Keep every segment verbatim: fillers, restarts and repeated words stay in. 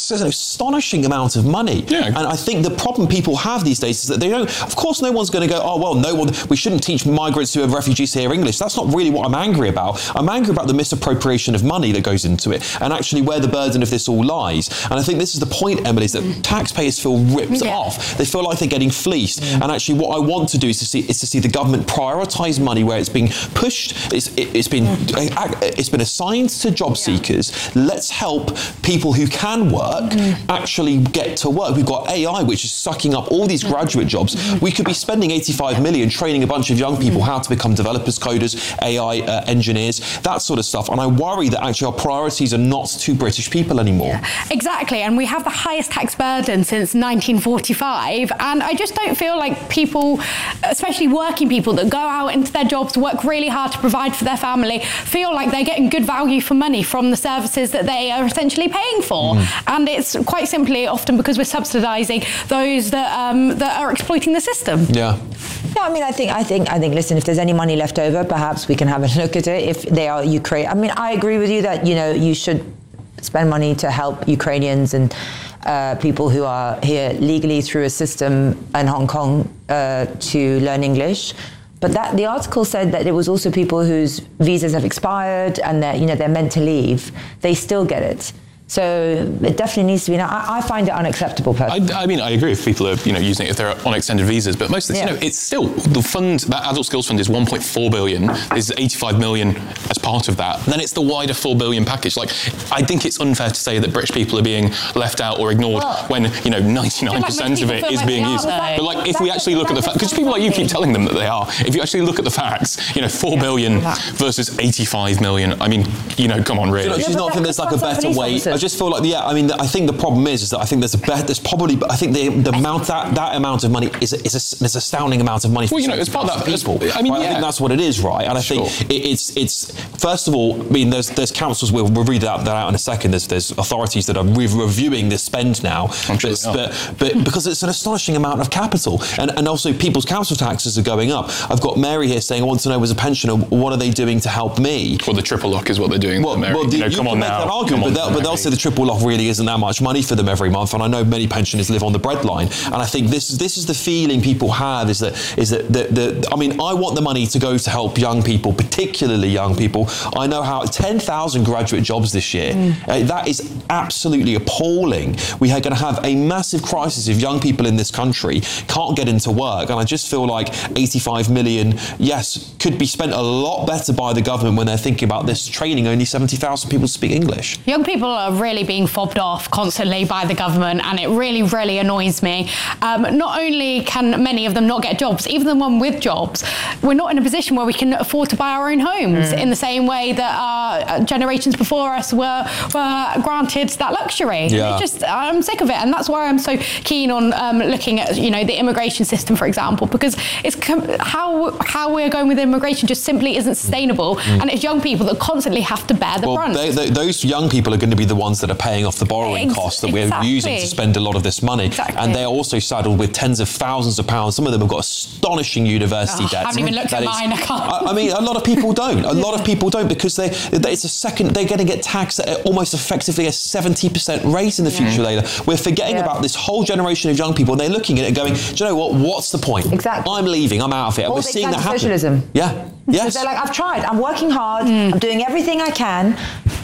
it's an astonishing amount of money. Yeah. And I think the problem people have these days is that they don't, of course no one's going to go, oh, well, no one, we shouldn't teach migrants who are refugees here English. That's not really what I'm angry about. I'm angry about the misappropriation of money that goes into it and actually where the burden of this all lies. And I think this is the point, Emily, is that taxpayers feel ripped Yeah. off. They feel like they're getting fleeced. Mm. And actually what I want to do is to see is to see the government prioritise money where it's being pushed, it's, it, it's been mm. it's been assigned to job yeah. seekers. Let's help people who can work mm. actually get to work. We've got A I which is sucking up all these graduate jobs. Mm. We could be spending eighty-five million training a bunch of young people mm. how to become developers, coders, A I uh, engineers, that sort of stuff. And I worry that actually our priorities are not to British people anymore. Yeah, exactly. And we have the highest tax burden since nineteen forty-five. And I just don't feel like people, especially working people that go out into their jobs, work really hard to provide for their family, feel like they're getting good value for money from the services that they are essentially paying for. Mm. And it's quite simply often because we're subsidising those that um, that are exploiting the system. Yeah. Yeah, I mean, I think, I think, I think. Listen, if there's any money left over, perhaps we can have a look at it. If they are Ukraine, I mean, I agree with you that you know you should spend money to help Ukrainians and uh, people who are here legally through a system in Hong Kong uh, to learn English. But that the article said that it was also people whose visas have expired and that you know they're meant to leave. They still get it. So it definitely needs to be. Now, I, I find it unacceptable personally. I, I mean, I agree if people are, you know, using it if they're on extended visas, but most of this, yeah. you know, it's still the fund. That Adult Skills Fund is one point four billion. There's eighty-five million as part of that. And then it's the wider four billion package. Like, I think it's unfair to say that British people are being left out or ignored well, when you know ninety-nine percent of it is being used. But like, if we actually look at the facts, because people like you keep telling them that they are. If you actually look at the facts, you know, four yeah, billion versus eighty-five million. I mean, you know, come on, really. Do you know, she's not think there's like a better way. I just feel like, yeah, I mean, I think the problem is, is that I think there's a better, there's probably, I think the, the amount, that, that amount of money is, a, is a, there's an astounding amount of money for well, you know, it's part of that, people. I mean, right? yeah. I think that's what it is, right? And I sure. think it, it's, it's, first of all, I mean, there's, there's councils, we'll, we'll read that, that out in a second, there's, there's authorities that are re- reviewing this spend now, I'm sure but, but, but because it's an astonishing amount of capital, and, and also people's council taxes are going up. I've got Mary here saying, I want to know as a pensioner, what are they doing to help me? Well, the triple lock is what they're doing. Well, Mary. well the, you know, you come can on make now. that argument, come but, on, they'll, but they'll say the triple lock really isn't that much money for them every month, and I know many pensioners live on the breadline, and I think this is this is the feeling people have is that is that the, the I mean I want the money to go to help young people, particularly young people. I know how ten thousand graduate jobs this year. Mm. Uh, that is absolutely appalling. We are going to have a massive crisis if young people in this country can't get into work, and I just feel like eighty-five million, yes, could be spent a lot better by the government when they're thinking about this, training only seventy thousand people to speak English. Young people are really being fobbed off constantly by the government, and it really, really annoys me. Um, not only can many of them not get jobs, even the one with jobs, we're not in a position where we can afford to buy our own homes mm. in the same way that our generations before us were, were granted that luxury. Yeah. It's just, I'm sick of it, and that's why I'm so keen on um, looking at, you know, the immigration system, for example, because it's com- how how we're going with immigration just simply isn't sustainable, mm. and it's young people that constantly have to bear the well, brunt. They, they, those young people are going to be the ones that are paying off the borrowing Ex- costs that we're exactly. using to spend a lot of this money. Exactly. And they're also saddled with tens of thousands of pounds. Some of them have got astonishing university oh, debts. I haven't even looked that at is, mine, I can't. I, I mean, a lot of people don't. A lot of people don't because they, they it's a second, they're going to get taxed at almost effectively a seventy percent rate in the future yeah. later. We're forgetting yeah. about this whole generation of young people, and they're looking at it and going, do you know what, what's the point? Exactly. I'm leaving, I'm out of it. And Or we're seeing that happen. Socialism. Yeah. Yes. They're like, I've tried, I'm working hard, mm. I'm doing everything I can.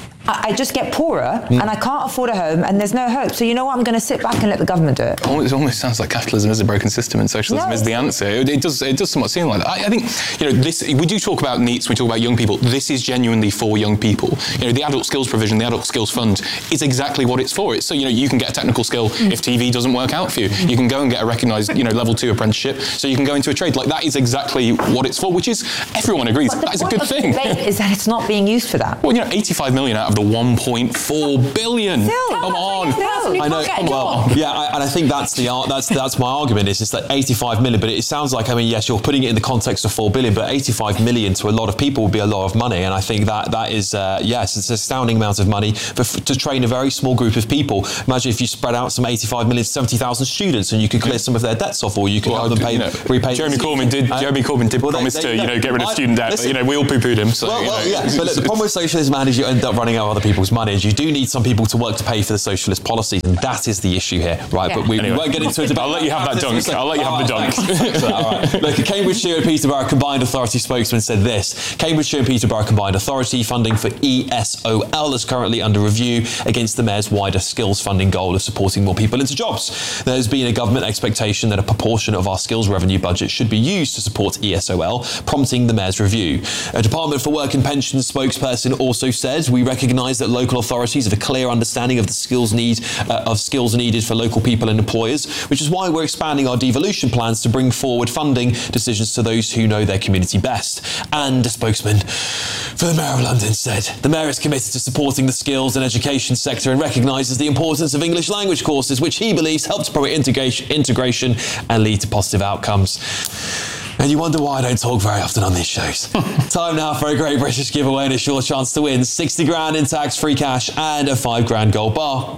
I just get poorer mm. and I can't afford a home and there's no hope. So you know what? I'm going to sit back and let the government do it. It almost sounds like capitalism is a broken system and socialism no, is the answer. It, it does it does somewhat seem like that. I, I think, you know, this, we do talk about NEETs, we talk about young people. This is genuinely for young people. You know, the adult skills provision, the adult skills fund is exactly what it's for. It's so, you know, you can get a technical skill mm. if T V doesn't work out for you. You can go and get a recognised, you know, level two apprenticeship so you can go into a trade. Like, that is exactly what it's for, which is, everyone agrees, that is a good thing. Is that it's not being used for that. Well, you know, eighty-five million out of the one point four billion. Still, come on. Still. I know. Well, yeah, I, and I think that's the that's that's my argument. Is it's that eighty-five million, but it sounds like, I mean, yes, you're putting it in the context of four billion, but eighty-five million to a lot of people would be a lot of money, and I think that that is uh, yes, it's an astounding amount of money for, to train a very small group of people. Imagine if you spread out some eighty-five million to seventy thousand students, and you could clear some of their debts off, or you could well, help them pay you know, repay. Jeremy Corbyn did. Uh, Jeremy Corbyn did well, promise they, they, to, you know, get rid of I, student debt. Listen, but, you know, we all poo-pooed him. So, well, you know, well, yeah. But look, the problem with socialism, man, is you end up running out out other people's money. You do need some people to work to pay for the socialist policies, and that is the issue here, right? Yeah. But we, Anyway, we won't get into it. About I'll let you have that dunk. I'll let you have the dunk. All right. Look, a Cambridgeshire and Peterborough Combined Authority spokesman said this: Cambridgeshire and Peterborough Combined Authority funding for E S O L is currently under review against the Mayor's wider skills funding goal of supporting more people into jobs. There's been a government expectation that a proportion of our skills revenue budget should be used to support E S O L, prompting the Mayor's review. A Department for Work and Pensions spokesperson also said, we recognise that local authorities have a clear understanding of the skills need uh, of skills needed for local people and employers, which is why we're expanding our devolution plans to bring forward funding decisions to those who know their community best. And a spokesman for the Mayor of London said, the Mayor is committed to supporting the skills and education sector and recognises the importance of English language courses, which he believes helps promote integration, integration and lead to positive outcomes. And you wonder why I don't talk very often on these shows. Time now for a Great British giveaway and a sure chance to win sixty grand in tax-free cash and a five grand gold bar.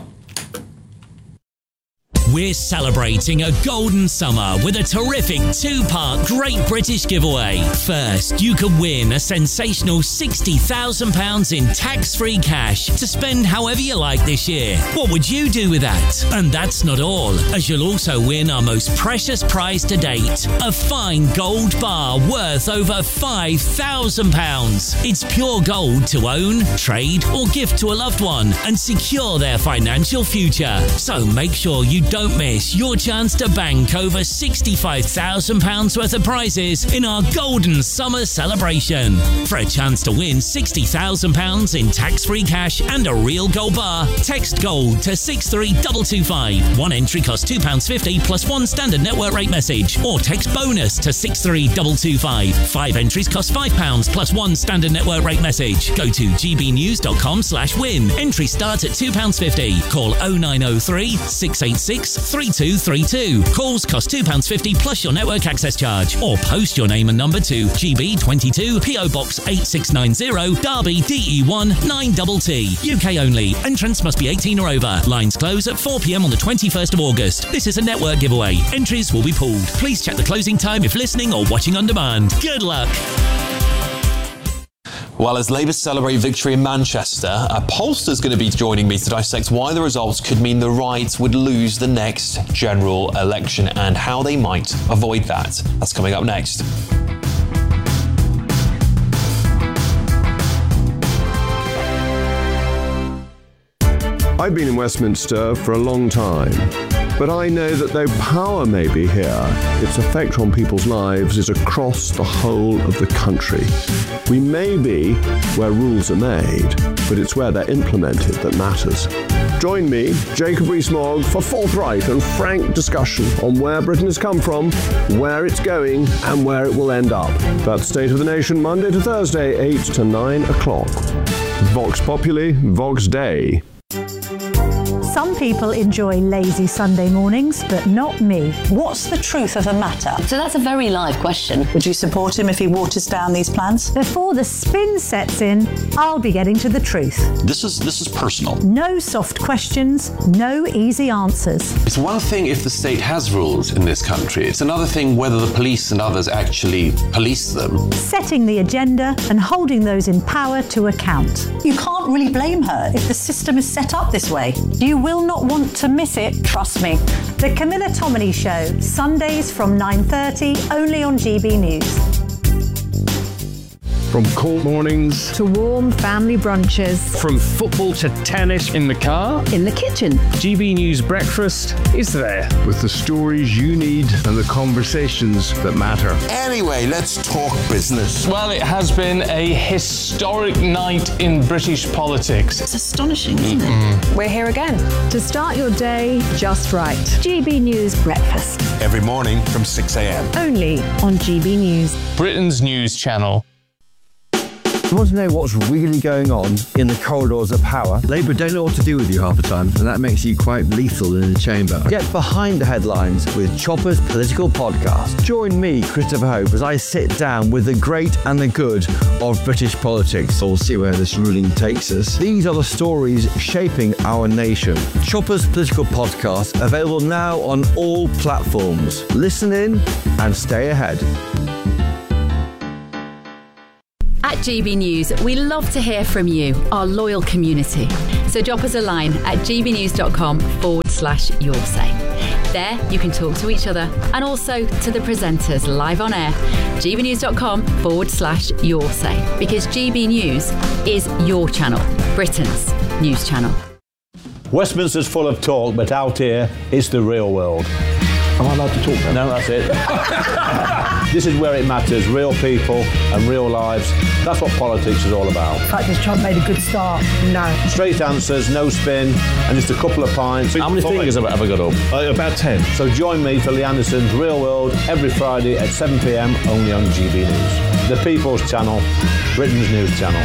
We're celebrating a golden summer with a terrific two-part Great British giveaway. First, you could win a sensational sixty thousand pounds in tax-free cash to spend however you like this year. What would you do with that? And that's not all, as you'll also win our most precious prize to date, a fine gold bar worth over five thousand pounds. It's pure gold to own, trade or gift to a loved one and secure their financial future. So make sure you don't Don't miss your chance to bank over sixty-five thousand pounds worth of prizes in our Golden Summer celebration. For a chance to win sixty thousand pounds in tax-free cash and a real gold bar, text GOLD to six three two two five. One entry costs two pounds fifty plus one standard network rate message, or text BONUS to six three two two five. Five entries cost five pounds plus one standard network rate message. Go to gbnews.com slash win. Entry starts at two pounds fifty. Call oh nine oh three, six eight six, three two three two. Calls cost two pounds fifty plus your network access charge, or post your name and number to G B twenty-two, P O Box eight six nine zero, Derby, D E one nine T T. U K only. Entrance must be eighteen or over. Lines close at four p m on the twenty-first of August. This is a network giveaway. Entries will be pooled. Please check the closing time if listening or watching on demand. Good luck. Well, as Labour celebrate victory in Manchester, a pollster's going to be joining me to dissect why the results could mean the right would lose the next general election and how they might avoid that. That's coming up next. I've been in Westminster for a long time, but I know that though power may be here, its effect on people's lives is across the whole of the country. We may be where rules are made, but it's where they're implemented that matters. Join me, Jacob Rees-Mogg, for forthright and frank discussion on where Britain has come from, where it's going, and where it will end up. That's State of the Nation, Monday to Thursday, eight to nine o'clock. Vox Populi, Vox Dei. Some people enjoy lazy Sunday mornings, but not me. What's the truth of the matter? So that's a very live question. Would you support him if he waters down these plans? Before the spin sets in, I'll be getting to the truth. This is this is personal. No soft questions, no easy answers. It's one thing if the state has rules in this country. It's another thing whether the police and others actually police them. Setting the agenda and holding those in power to account. You can't really blame her if the system is set up this way. You will not want to miss it, trust me. The Camilla Tominey Show, Sundays from nine thirty, only on G B News. From cold mornings to warm family brunches. From football to tennis in the car. In the kitchen. G B News Breakfast is there. With the stories you need and the conversations that matter. Anyway, let's talk business. Well, it has been a historic night in British politics. It's astonishing, isn't mm-hmm. it? We're here again to start your day just right. G B News Breakfast. Every morning from six a m. Only on G B News. Britain's news channel. You want to know what's really going on in the corridors of power? Labour don't know what to do with you half the time, and that makes you quite lethal in the chamber. Get behind the headlines with Chopper's Political Podcast. Join me, Christopher Hope, as I sit down with the great and the good of British politics. We'll see where this ruling takes us. These are the stories shaping our nation. Chopper's Political Podcast, available now on all platforms. Listen in and stay ahead. At At G B News, we love to hear from you, our loyal community. So drop us a line at gbnews.com forward slash your say. There, you can talk to each other and also to the presenters live on air. gbnews.com forward slash your say. Because G B News is your channel, Britain's news channel. Westminster's full of talk, but out here, it's the real world. Am I allowed to talk now? No, that's it. This is where it matters, real people and real lives. That's what politics is all about. In fact, has Trump made a good start? No. Straight answers, no spin, and just a couple of pints. How many fingers have I ever got up? Uh, about ten. So join me for Lee Anderson's Real World every Friday at seven p m only on G B News. The People's Channel, Britain's news channel.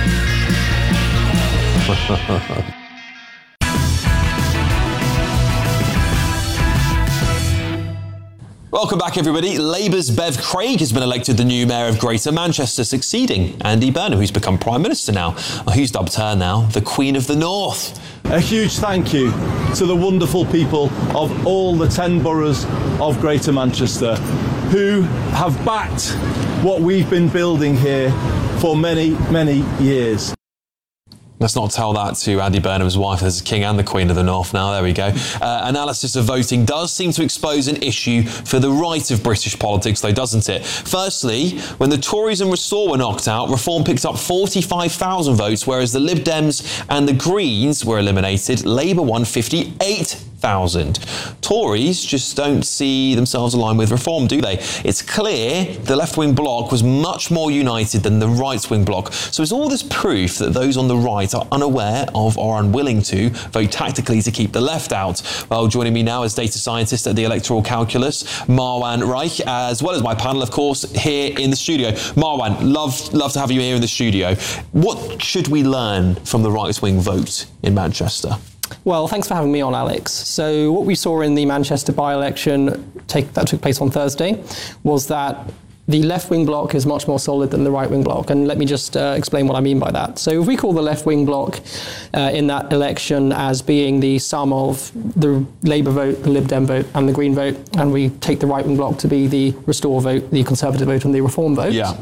Welcome back, everybody. Labour's Bev Craig has been elected the new mayor of Greater Manchester, succeeding Andy Burnham, who's become Prime Minister now. Who's dubbed her now the Queen of the North. A huge thank you to the wonderful people of all the ten boroughs of Greater Manchester who have backed what we've been building here for many, many years. Let's not tell that to Andy Burnham's wife as King and the Queen of the North now. There we go. Uh, analysis of voting does seem to expose an issue for the right of British politics, though, doesn't it? Firstly, when the Tories and Restore were knocked out, Reform picked up forty-five thousand votes, whereas the Lib Dems and the Greens were eliminated. Labour won fifty-eight thousand. Tories just don't see themselves aligned with Reform, do they? It's clear the left-wing bloc was much more united than the right-wing bloc. So is all this proof that those on the right are unaware of or unwilling to vote tactically to keep the left out? Well, joining me now is data scientist at the Electoral Calculus, Marwan Reich, as well as my panel, of course, here in the studio. Marwan, love, love to have you here in the studio. What should we learn from the right-wing vote in Manchester? Well, thanks for having me on, Alex. So what we saw in the Manchester by-election take, that took place on Thursday was that the left-wing bloc is much more solid than the right-wing bloc. And let me just uh, explain what I mean by that. So if we call the left-wing bloc uh, in that election as being the sum of the Labour vote, the Lib Dem vote and the Green vote, and we take the right-wing bloc to be the Restore vote, the Conservative vote and the Reform vote, yeah.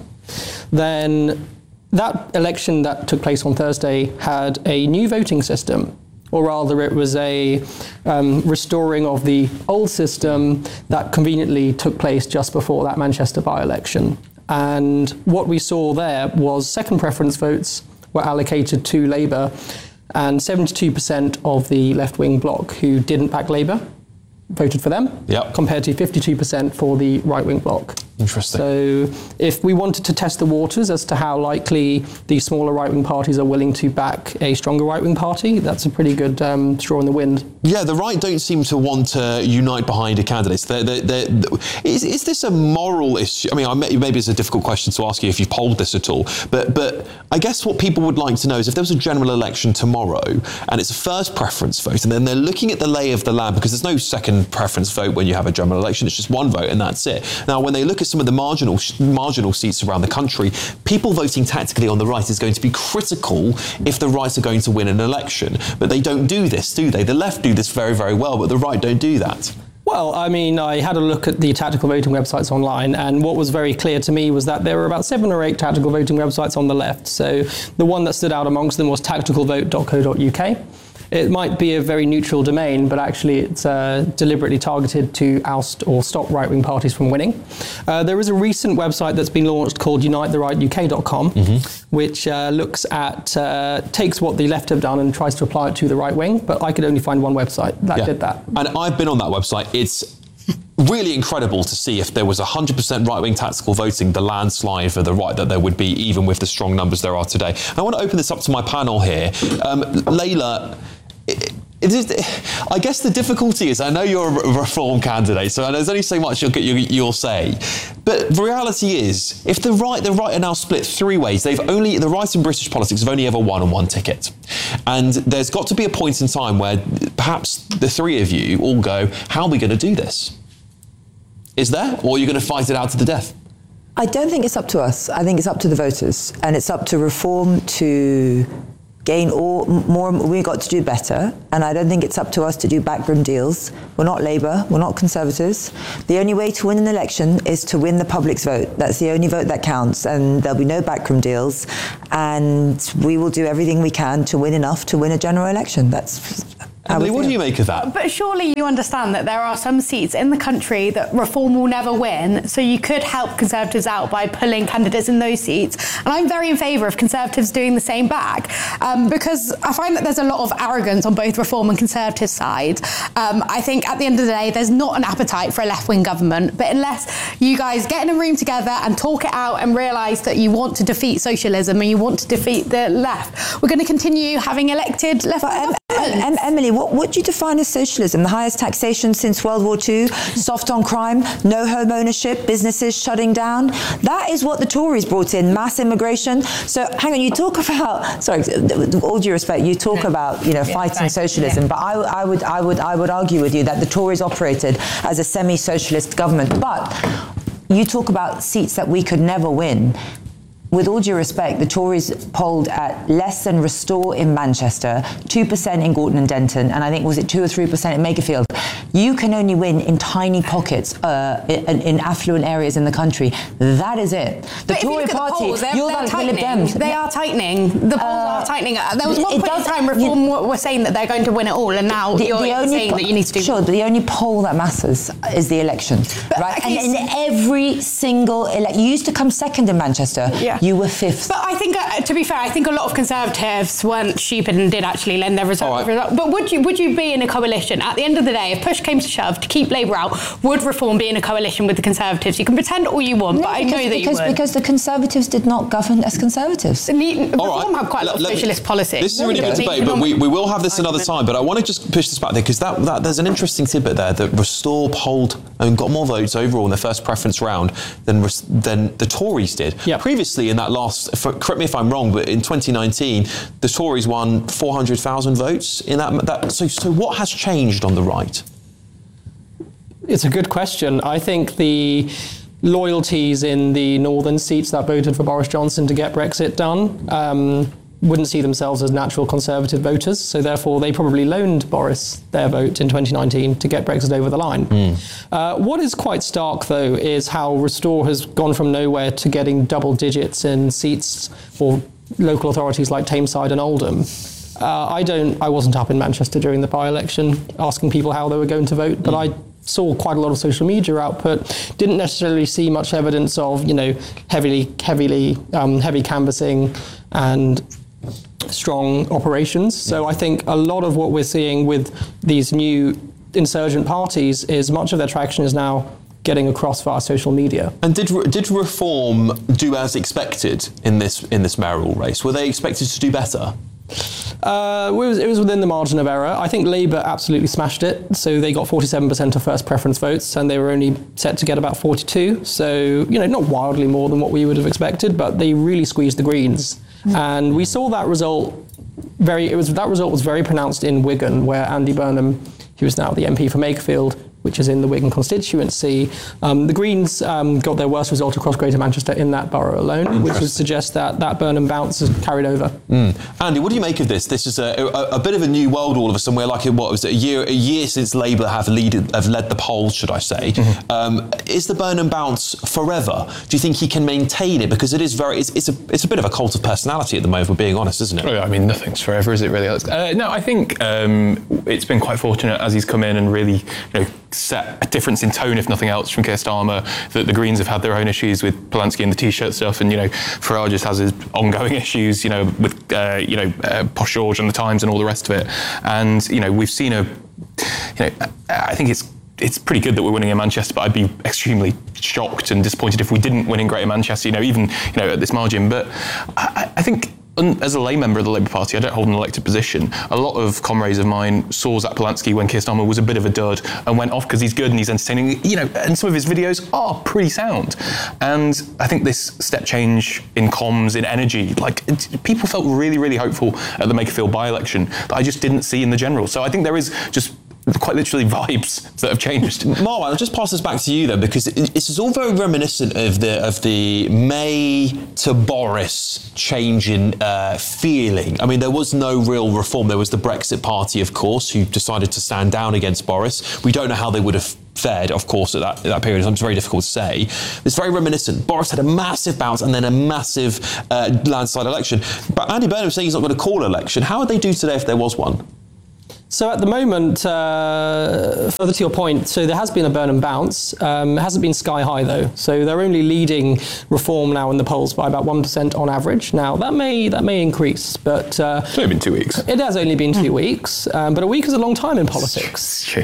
then that election that took place on Thursday had a new voting system. Or rather, it was a um, restoring of the old system that conveniently took place just before that Manchester by-election. And what we saw there was second preference votes were allocated to Labour, and seventy-two percent of the left-wing bloc who didn't back Labour voted for them, yep. compared to fifty-two percent for the right-wing bloc. Interesting. So if we wanted to test the waters as to how likely the smaller right-wing parties are willing to back a stronger right-wing party, that's a pretty good um, straw in the wind. Yeah, the right don't seem to want to unite behind a candidate. They're, they're, they're, is, is this a moral issue? I mean, I, maybe it's a difficult question to ask you if you've polled this at all, but, but I guess what people would like to know is if there was a general election tomorrow and it's a first preference vote, and then they're looking at the lay of the land, because there's no second preference vote when you have a general election, it's just one vote and that's it. Now, when they look at some of the marginal marginal seats around the country, people voting tactically on the right is going to be critical if the right are going to win an election. But they don't do this, do they? The left do this very, very well, but the right don't do that. Well, I mean, I had a look at the tactical voting websites online, and what was very clear to me was that there were about seven or eight tactical voting websites on the left. So the one that stood out amongst them was tactical vote dot co dot U K. It might be a very neutral domain, but actually it's uh, deliberately targeted to oust or stop right-wing parties from winning. Uh, there is a recent website that's been launched called unite the right U K dot com, mm-hmm. which uh, looks at, uh, takes what the left have done and tries to apply it to the right wing, but I could only find one website that yeah. did that. And I've been on that website. It's really incredible to see if there was one hundred percent right-wing tactical voting, the landslide for the right that there would be, even with the strong numbers there are today. And I want to open this up to my panel here. Um, Layla, It, it is, I guess the difficulty is, I know you're a Reform candidate, so there's only so much you'll, you'll say. But the reality is, if the right, the right are now split three ways, they've only, the right in British politics have only ever won on one ticket. And there's got to be a point in time where perhaps the three of you all go, how are we going to do this? Is there? Or are you going to fight it out to the death? I don't think it's up to us. I think it's up to the voters. And it's up to Reform to gain all more. We've got to do better, and I don't think it's up to us to do backroom deals. We're not Labour, we're not Conservatives. The only way to win an election is to win the public's vote. That's the only vote that counts, and there'll be no backroom deals, and we will do everything we can to win enough to win a general election. That's Emily, what do you make of that? But surely you understand that there are some seats in the country that Reform will never win, so you could help Conservatives out by pulling candidates in those seats. And I'm very in favour of Conservatives doing the same back, um, because I find that there's a lot of arrogance on both Reform and Conservative side. Um, I think at the end of the day, there's not an appetite for a left-wing government, but unless you guys get in a room together and talk it out and realise that you want to defeat socialism and you want to defeat the left, we're going to continue having elected left-wing Em- Emily, what would you define as socialism? The highest taxation since World War Two, soft on crime, no home ownership, businesses shutting down. That is what the Tories brought in, mass immigration. So hang on, you talk about, sorry, with all due respect, you talk about, you know, yeah, fighting thanks. socialism, yeah. but I, I would, I would, I would argue with you that the Tories operated as a semi-socialist government. But you talk about seats that we could never win. With all due respect, the Tories polled at less than Restore in Manchester, two percent in Gorton and Denton, and I think was it two or three percent in Makerfield. You can only win in tiny pockets, uh, in, in affluent areas in the country. That is it. The but Tory if you look party, at the polls, they're, you're they're like the Lib Dems. They are tightening. The polls uh, are tightening. There was one point in time Reform you, were saying that they're going to win it all, and now the, you're the only saying po- that you need to do. Sure, the only poll that matters is the election, but right? And in every single election, you used to come second in Manchester. Yeah. You were fifth. But I think, uh, to be fair, I think a lot of Conservatives weren't stupid and did actually lend their result. Right. But would you would you be in a coalition? At the end of the day, if push came to shove to keep Labour out, would Reform be in a coalition with the Conservatives? You can pretend all you want, no, but I because, know that because, you would. Because the Conservatives did not govern as Conservatives. And the, Reform right. had quite a lot of Let socialist me, policy. This is a really good debate, but we, we will have this another time. But I want to just push this back there, because that, that there's an interesting tidbit there that Restore polled and got more votes overall in the first preference round than than the Tories did. Yep. Previously in that last, for, correct me if I'm wrong, but in twenty nineteen, the Tories won four hundred thousand votes in that. that so, so what has changed on the right? It's a good question. I think the loyalties in the northern seats that voted for Boris Johnson to get Brexit done um, wouldn't see themselves as natural Conservative voters, so therefore they probably loaned Boris their vote in twenty nineteen to get Brexit over the line. Mm. Uh, what is quite stark, though, is how Restore has gone from nowhere to getting double digits in seats for local authorities like Tameside and Oldham. Uh, I don't. I wasn't up in Manchester during the by-election asking people how they were going to vote, but mm. I saw quite a lot of social media output. Didn't necessarily see much evidence of, you know, heavily, heavily, um, heavy canvassing and strong operations. So I think a lot of what we're seeing with these new insurgent parties is much of their traction is now getting across via social media. And did did Reform do as expected in this in this mayoral race? Were they expected to do better? Uh, it, was, it was within the margin of error. I think Labour absolutely smashed it. So they got forty-seven percent of first preference votes, and they were only set to get about forty-two. So, you know, not wildly more than what we would have expected, but they really squeezed the Greens. And we saw that result very, it was, that result was very pronounced in Wigan, where Andy Burnham, who is now the M P for Makerfield, which is in the Wigan constituency, um, the Greens um, got their worst result across Greater Manchester in that borough alone, which would suggest that that Burnham bounce has carried over. Mm. Andy, what do you make of this? This is a, a, a bit of a new world all of a sudden. We're like, what was it, a year a year since Labour have, lead, have led the polls, should I say. Mm-hmm. Um, is the Burnham bounce forever? Do you think he can maintain it? Because it is very, it's, it's, a, it's a bit of a cult of personality at the moment, if we're being honest, isn't it? Oh, yeah, I mean, nothing's forever, is it really? Uh, no, I think um, it's been quite fortunate as he's come in and really, you know, set a difference in tone, if nothing else, from Keir Starmer, that the Greens have had their own issues with Polanski and the T-shirt stuff, and, you know, Farage just has his ongoing issues, you know, with, uh, you know, uh, Posh George and the Times and all the rest of it. And, you know, we've seen a, you know, I think it's it's pretty good that we're winning in Manchester, but I'd be extremely shocked and disappointed if we didn't win in Greater Manchester, you know, even, you know, at this margin. But I, I think, as a lay member of the Labour Party, I don't hold an elected position. A lot of comrades of mine saw Zach Polanski when Keir Starmer was a bit of a dud and went off because he's good and he's entertaining, you know, and some of his videos are pretty sound. And I think this step change in comms, in energy, like, it, people felt really, really hopeful at the Makerfield by-election that I just didn't see in the general. So I think there is just quite literally vibes that have changed. Marwan, I'll just pass this back to you then, because it, this is all very reminiscent of the of the May to Boris change in uh, feeling. I mean, there was no real reform. There was the Brexit Party, of course, who decided to stand down against Boris. We don't know how they would have fared, of course, at that, at that period. It's very difficult to say. It's very reminiscent. Boris had a massive bounce and then a massive uh, landslide election. But Andy Burnham saying he's not going to call an election. How would they do today if there was one? So at the moment, uh, further to your point, so there has been a Burnham bounce. Um, it hasn't been sky high though. So they're only leading Reform now in the polls by about one percent on average. Now that may that may increase, but uh, it's only been two weeks. It has only been two weeks, um, but a week is a long time in politics.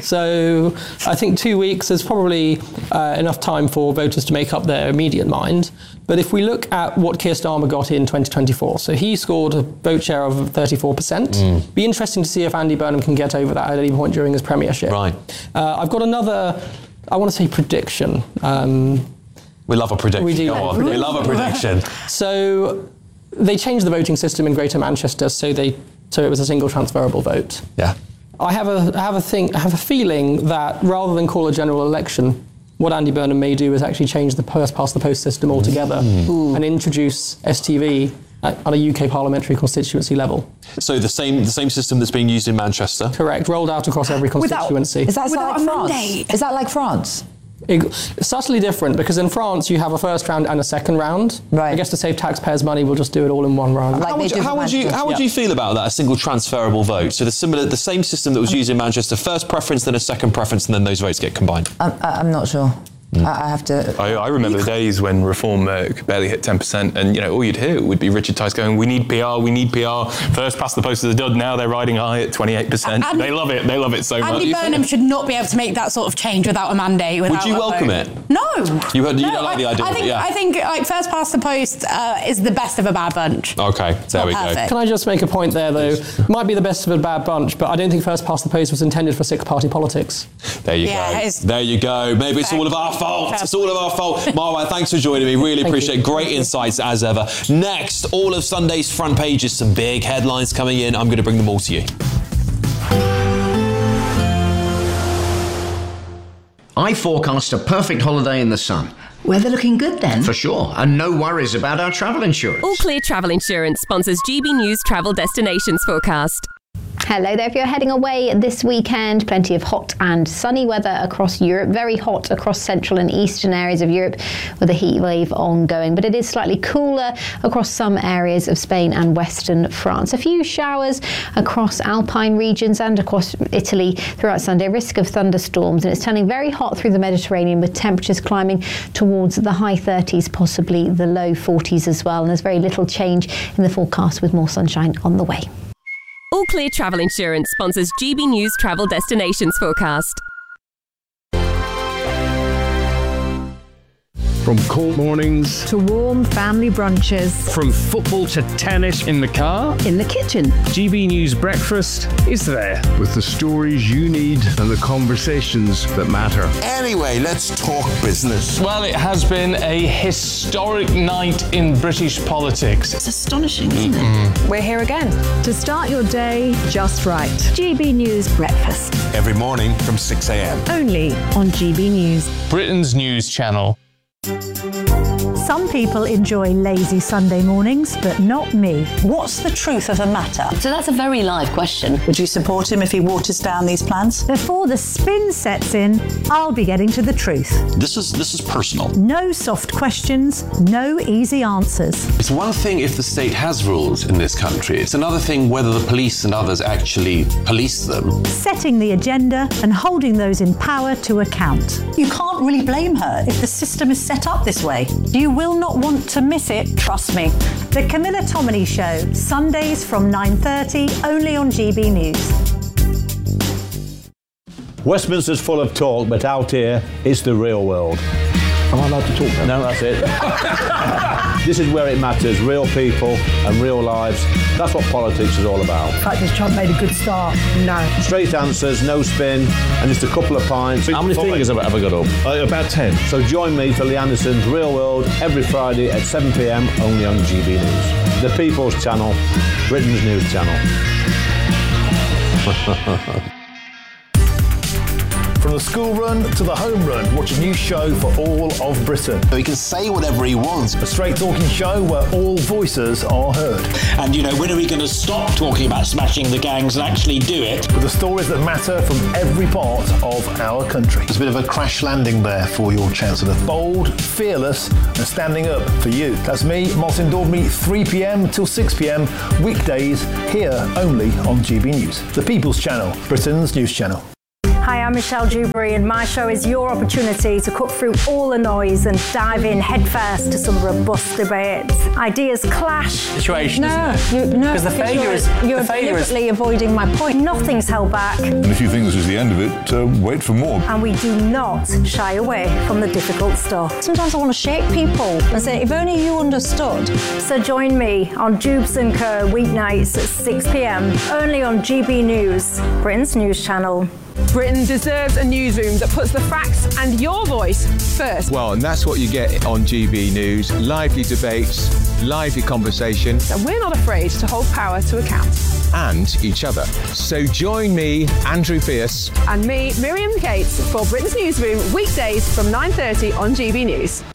So I think two weeks is probably uh, enough time for voters to make up their immediate mind. But if we look at what Keir Starmer got in twenty twenty-four, so he scored a vote share of thirty-four percent. Mm. Be interesting to see if Andy Burnham can get over that at any point during his premiership. Right. Uh, I've got another, I want to say prediction. Um, we love a prediction. We do. Go on. We love a prediction. So they changed the voting system in Greater Manchester, so they so it was a single transferable vote. Yeah. I have a I have a thing I have a feeling that rather than call a general election, what Andy Burnham may do is actually change the first past the post system altogether mm. and introduce S T V at, at a U K parliamentary constituency level. So the same the same system that's being used in Manchester? Correct, rolled out across every constituency. Without, is that Without like a France? mandate? Is that like France? It, subtly different, because in France you have a first round and a second round. Right. I guess to save taxpayers' money, we'll just do it all in one round. Like how would you, how would you, how would you feel about that? A single transferable vote. So the similar, the same system that was used in Manchester: first preference, then a second preference, and then those votes get combined. I'm, I'm not sure. Mm. I have to. I, I remember the days when Reform uh, could barely hit ten percent, and you know all you'd hear would be Richard Tice going, "We need P R, we need P R." First past the post is a dud. Now they're riding high at twenty-eight percent. They love it. They love it so much. Andy Burnham should not be able to make that sort of change without a mandate. Without would you welcome vote. it? No. You, heard, you no, don't like I, the idea? I think yeah. I think like first past the post uh, is the best of a bad bunch. Okay, there we perfect. go. Can I just make a point there, though? Might be the best of a bad bunch, but I don't think first past the post was intended for six-party politics. There you yeah, go. There you go. Maybe it's all of our fault. It's all of our fault. Marwan, thanks for joining me. Really Thank appreciate it. Great insights as ever. Next, all of Sunday's front pages, some big headlines coming in. I'm going to bring them all to you. I forecast a perfect holiday in the sun. Weather looking good then? For sure, and no worries about our travel insurance. All Clear Travel Insurance sponsors G B News Travel Destinations Forecast. Hello there. If you're heading away this weekend, plenty of hot and sunny weather across Europe. Very hot across central and eastern areas of Europe with a heat wave ongoing. But it is slightly cooler across some areas of Spain and western France. A few showers across alpine regions and across Italy throughout Sunday. Risk of thunderstorms. And it's turning very hot through the Mediterranean with temperatures climbing towards the high thirties, possibly the low forties as well. And there's very little change in the forecast with more sunshine on the way. All Clear Travel Insurance sponsors G B News Travel Destinations Forecast. From cold mornings to warm family brunches, from football to tennis in the car, in the kitchen, G B News Breakfast is there with the stories you need and the conversations that matter. Anyway, let's talk business. Well, it has been a historic night in British politics. It's astonishing, isn't it? We're here again to start your day just right. G B News Breakfast. Every morning from six a.m. Only on G B News. Britain's news channel. Some people enjoy lazy Sunday mornings, but not me. What's the truth of the matter? So that's a very live question. Would you support him if he waters down these plans? Before the spin sets in, I'll be getting to the truth. This is this is personal. No soft questions, no easy answers. It's one thing if the state has rules in this country. It's another thing whether the police and others actually police them. Setting the agenda and holding those in power to account. You can't really blame her if the system is set up this way. You will not want to miss it, trust me. The Camilla Tominey Show, Sundays from nine thirty, only on G B News. Westminster's full of talk, but out here, it's the real world. Am I allowed to talk now? No, that's it. This is where it matters, real people and real lives. That's what politics is all about. The fact is Trump made a good start. No. Straight answers, no spin, and just a couple of pints. How many fingers have I ever got up? Uh, about ten. So join me for Lee Anderson's Real World every Friday at seven p.m. only on G B News. The People's Channel, Britain's news channel. From the school run to the home run, watch a new show for all of Britain. So he can say whatever he wants. A straight talking show where all voices are heard. And, you know, when are we going to stop talking about smashing the gangs and actually do it? With the stories that matter from every part of our country. There's a bit of a crash landing there for your Chancellor. Bold, fearless and standing up for you. That's me, Martin Daubney, three p.m. till six p.m. weekdays here only on G B News. The People's Channel, Britain's news channel. Hi, I'm Michelle Dewberry and my show is your opportunity to cut through all the noise and dive in headfirst to some robust debates. Ideas clash. Situation, no, isn't it? You, no, because the failure you're, is you're the failure deliberately is... avoiding my point. Nothing's held back. And if you think this is the end of it, uh, wait for more. And we do not shy away from the difficult stuff. Sometimes I want to shake people and say, if only you understood. So join me on Jubes and Co weeknights at six p.m. only on G B News, Britain's news channel. Britain deserves a newsroom that puts the facts and your voice first. Well, and that's what you get on G B News. Lively debates, lively conversation. And we're not afraid to hold power to account. And each other. So join me, Andrew Pierce. And me, Miriam Cates, for Britain's Newsroom, weekdays from nine thirty on G B News.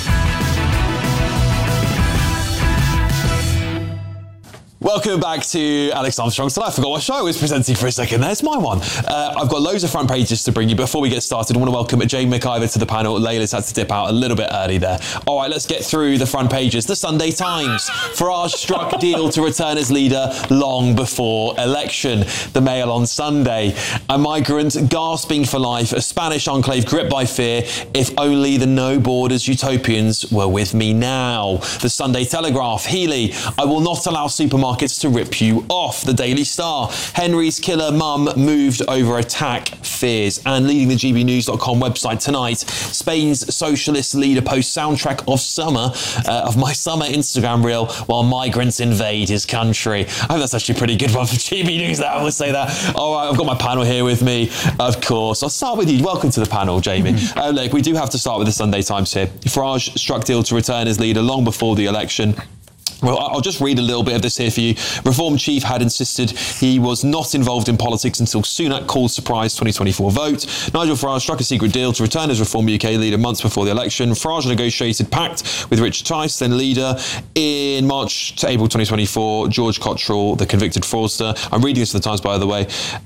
Welcome back to Alex Armstrong's Tonight. I forgot what show I was presenting for a second there. It's my one. Uh, I've got loads of front pages to bring you. Before we get started, I want to welcome Jane McIver to the panel. Layla's had to dip out a little bit early there. All right, let's get through the front pages. The Sunday Times. Farage struck deal to return as leader long before election. The Mail on Sunday. A migrant gasping for life. A Spanish enclave gripped by fear. If only the no borders utopians were with me now. The Sunday Telegraph. Healy. I will not allow supermarkets to rip you off. The Daily Star. Henry's killer mum moved over attack fears. And leading the G B news dot com website tonight, Spain's socialist leader posts soundtrack of summer, uh, of my summer Instagram reel while migrants invade his country. I hope that's actually a pretty good one for G B News, that I will say that. All right, I've got my panel here with me, of course. I'll start with you. Welcome to the panel, Jamie. Mm-hmm. Uh, look, we do have to start with the Sunday Times here. Farage struck deal to return as leader long before the election. Well, I'll just read a little bit of this here for you. Reform chief had insisted he was not involved in politics until Sunak called surprise twenty twenty-four vote. Nigel Farage struck a secret deal to return as Reform U K leader months before the election. Farage negotiated pact with Richard Tice, then leader. In March to April twenty twenty-four, George Cottrell, the convicted fraudster, I'm reading this for the Times, by the way,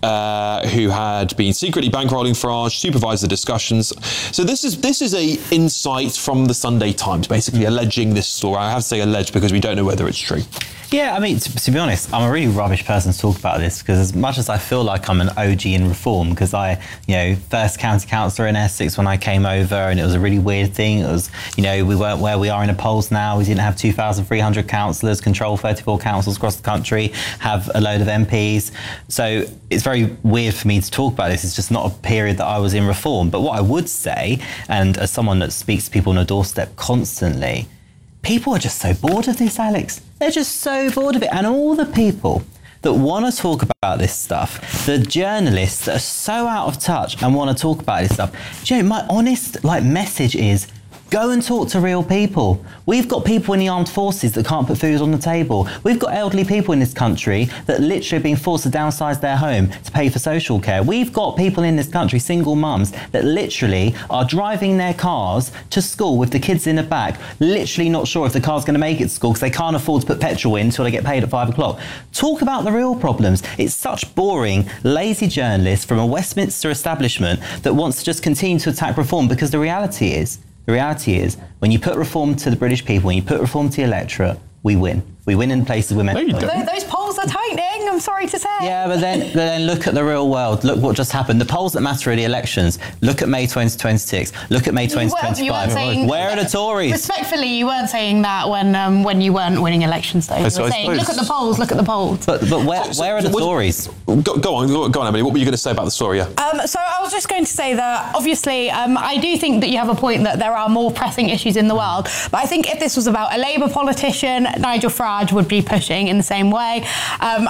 uh, who had been secretly bankrolling Farage, supervised the discussions. So this is this is a insight from the Sunday Times, basically alleging this story. I have to say alleged because we don't know whether it's true. Yeah, I mean, to, to be honest, I'm a really rubbish person to talk about this because as much as I feel like I'm an O G in reform, because I, you know, first county councillor in Essex when I came over, and it was a really weird thing. It was, you know, we weren't where we are in the polls now. We didn't have two thousand three hundred councillors, control thirty-four councils across the country, have a load of M Ps. So it's very weird for me to talk about this. It's just not a period that I was in reform. But what I would say, and as someone that speaks to people on a doorstep constantly, people are just so bored of this, Alex. They're just so bored of it. And all the people that want to talk about this stuff, the journalists that are so out of touch and want to talk about this stuff, do you know, my honest like message is, go and talk to real people. We've got people in the armed forces that can't put food on the table. We've got elderly people in this country that literally are being forced to downsize their home to pay for social care. We've got people in this country, single mums, that literally are driving their cars to school with the kids in the back, literally not sure if the car's going to make it to school because they can't afford to put petrol in until they get paid at five o'clock. Talk about the real problems. It's such boring, lazy journalists from a Westminster establishment that wants to just continue to attack reform, because the reality is, The reality is, when you put reform to the British people, when you put reform to the electorate, we win. We win in places we're meant to win. Those polls are tightening, I'm sorry to say. Yeah, but then, but then look at the real world. Look what just happened. The polls that matter are the elections. Look at May twenty twenty-six. Look at May twenty twenty-five. Saying, Where are the Tories? Respectfully, you weren't saying that when um, when you weren't winning elections, though. You were so saying, look at the polls, look at the polls. But, but where, so, where are the what, Tories? Go, go on, go, go on, Emily. What were you going to say about the story? Yeah. Um, so I was just going to say that, obviously, um, I do think that you have a point that there are more pressing issues in the world. But I think if this was about a Labour politician, Nigel Farage would be pushing in the same way. Um, I think at